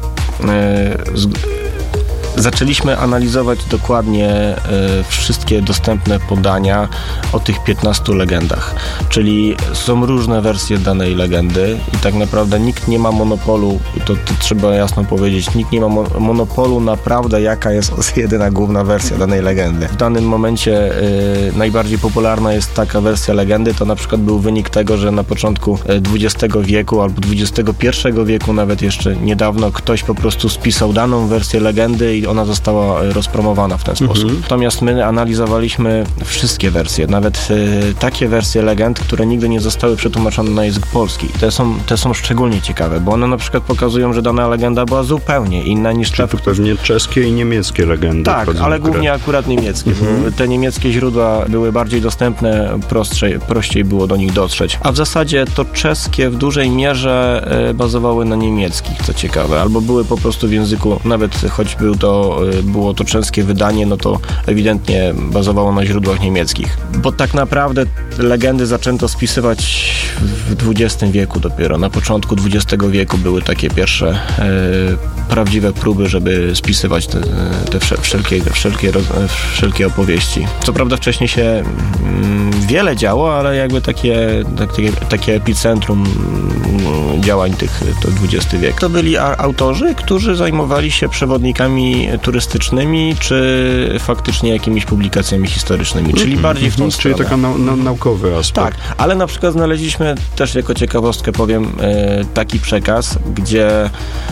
z zaczęliśmy analizować dokładnie y, wszystkie dostępne podania o tych piętnastu legendach. Czyli są różne wersje danej legendy i tak naprawdę nikt nie ma monopolu, to, to trzeba jasno powiedzieć, nikt nie ma mo- monopolu na prawdę, jaka jest jedyna główna wersja danej legendy. W danym momencie y, najbardziej popularna jest taka wersja legendy, to na przykład był wynik tego, że na początku dwudziestego wieku albo dwudziestego pierwszego wieku, nawet jeszcze niedawno, ktoś po prostu spisał daną wersję legendy i ona została rozpromowana w ten sposób. Mhm. Natomiast my analizowaliśmy wszystkie wersje, nawet y, takie wersje legend, które nigdy nie zostały przetłumaczone na język polski. Te są, te są szczególnie ciekawe, bo one na przykład pokazują, że dana legenda była zupełnie inna niż ta... Pewnie czeskie i niemieckie legendy. Tak, ale głównie akurat niemieckie. Mhm. Te niemieckie źródła były bardziej dostępne, prostszej, prościej było do nich dotrzeć. A w zasadzie to czeskie w dużej mierze y, bazowały na niemieckich, co ciekawe, albo były po prostu w języku, nawet choć był to, y, było to czeskie wydanie, no to ewidentnie bazowało na źródłach niemieckich. Bo tak naprawdę legendy zaczęto spisywać w dwudziestym wieku dopiero. Na początku dwudziestego wieku były takie pierwsze y, prawdziwe próby, żeby spisywać te, te wszelkie, wszelkie, wszelkie opowieści. Co prawda wcześniej się mm, wiele działo, ale jakby takie, takie, takie epicentrum działań tych to dwudziesty wiek. To byli autorzy, którzy zajmowali się przewodnikami turystycznymi, czy faktycznie jakimiś publikacjami historycznymi, czyli mm-hmm. bardziej w tą Czyli stronę. taka nau- nau- naukowy aspekt. Tak, ale na przykład znaleźliśmy też jako ciekawostkę powiem e, taki przekaz, gdzie e,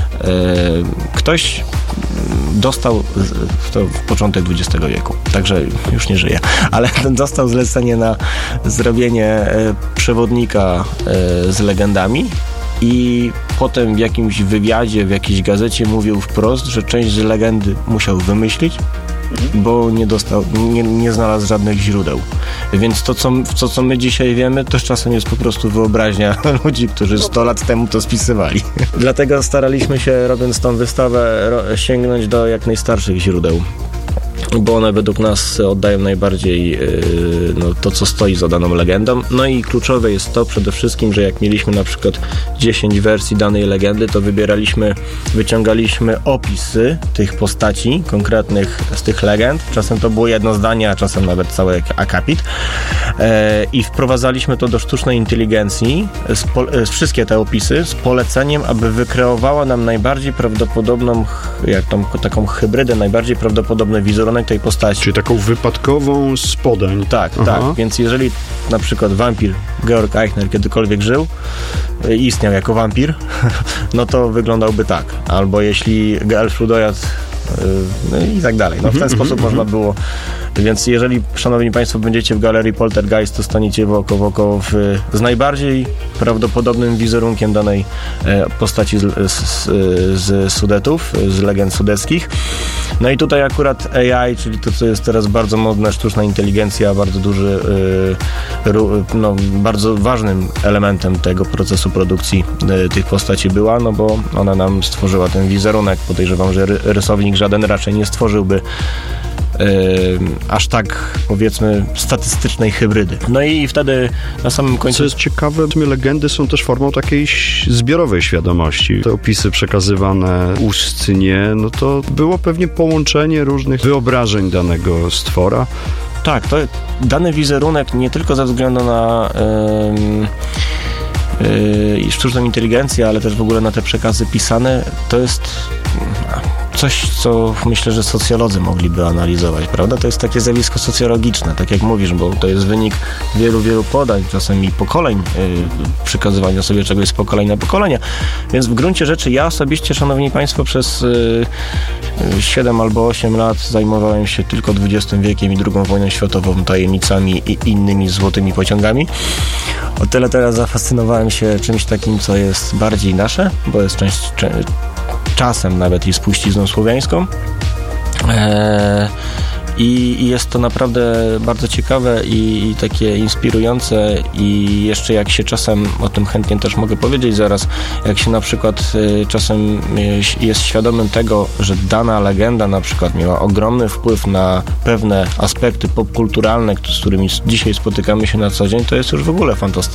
ktoś dostał to w początek dwudziestego wieku, także już nie żyje, ale dostał zlecenie na zrobienie e, przewodnika e, z legendami i potem w jakimś wywiadzie, w jakiejś gazecie mówił wprost, że część z legendy musiał wymyślić, bo nie dostał, nie, nie znalazł żadnych źródeł. Więc to co, to, co my dzisiaj wiemy, to czasem jest po prostu wyobraźnia ludzi, którzy sto lat temu to spisywali. Dlatego staraliśmy się, robiąc tą wystawę, ro- sięgnąć do jak najstarszych źródeł, bo one według nas oddają najbardziej yy, no, to, co stoi za daną legendą. No i kluczowe jest to przede wszystkim, że jak mieliśmy na przykład dziesięć wersji danej legendy, to wybieraliśmy, wyciągaliśmy opisy tych postaci konkretnych z tych legend. Czasem to było jedno zdanie, a czasem nawet cały akapit. Yy, I wprowadzaliśmy to do sztucznej inteligencji, spo, yy, wszystkie te opisy, z poleceniem, aby wykreowała nam najbardziej prawdopodobną, jak tą, taką hybrydę, najbardziej prawdopodobny wizerunek tej postaci. Czyli taką wypadkową z podań. Tak, Aha. tak. Więc jeżeli na przykład wampir Georg Eichner kiedykolwiek żył, istniał jako wampir, no to wyglądałby tak. Albo jeśli elf Ludojad no i tak dalej. No w ten mm-hmm, sposób mm-hmm. można było. Więc jeżeli, szanowni państwo, będziecie w galerii Poltergeist, to staniecie w oko w oko w, z najbardziej prawdopodobnym wizerunkiem danej e, postaci z, z, z Sudetów, z legend sudeckich. No i tutaj akurat A I, czyli to, co jest teraz bardzo modne, sztuczna inteligencja, bardzo duży, e, ru, no, bardzo ważnym elementem tego procesu produkcji e, tych postaci była, no bo ona nam stworzyła ten wizerunek. Podejrzewam, że ry, rysownik żaden raczej nie stworzyłby Yy, aż tak, powiedzmy, statystycznej hybrydy. No i wtedy na samym końcu... Co jest ciekawe, legendy są też formą takiej zbiorowej świadomości. Te opisy przekazywane ustnie, no to było pewnie połączenie różnych wyobrażeń danego stwora. Tak, to dany wizerunek nie tylko ze względu na yy, yy, sztuczną inteligencję, ale też w ogóle na te przekazy pisane, to jest coś, co myślę, że socjolodzy mogliby analizować, prawda? To jest takie zjawisko socjologiczne, tak jak mówisz, bo to jest wynik wielu, wielu podań, czasem i pokoleń, yy, przekazywania sobie czegoś z pokolenia na pokolenie. Więc w gruncie rzeczy ja osobiście, szanowni państwo, przez yy, siedem albo osiem lat zajmowałem się tylko dwudziestym wiekiem i drugą wojną światową, tajemnicami i innymi złotymi pociągami. O tyle teraz zafascynowałem się czymś takim, co jest bardziej nasze, bo jest część... część czasem nawet i spuścizną słowiańską. Eee, i, I jest to naprawdę bardzo ciekawe i, i takie inspirujące i jeszcze jak się czasem, o tym chętnie też mogę powiedzieć zaraz, jak się na przykład y, czasem y, jest świadomym tego, że dana legenda na przykład miała ogromny wpływ na pewne aspekty popkulturalne, z którymi dzisiaj spotykamy się na co dzień, to jest już w ogóle fantastyczne.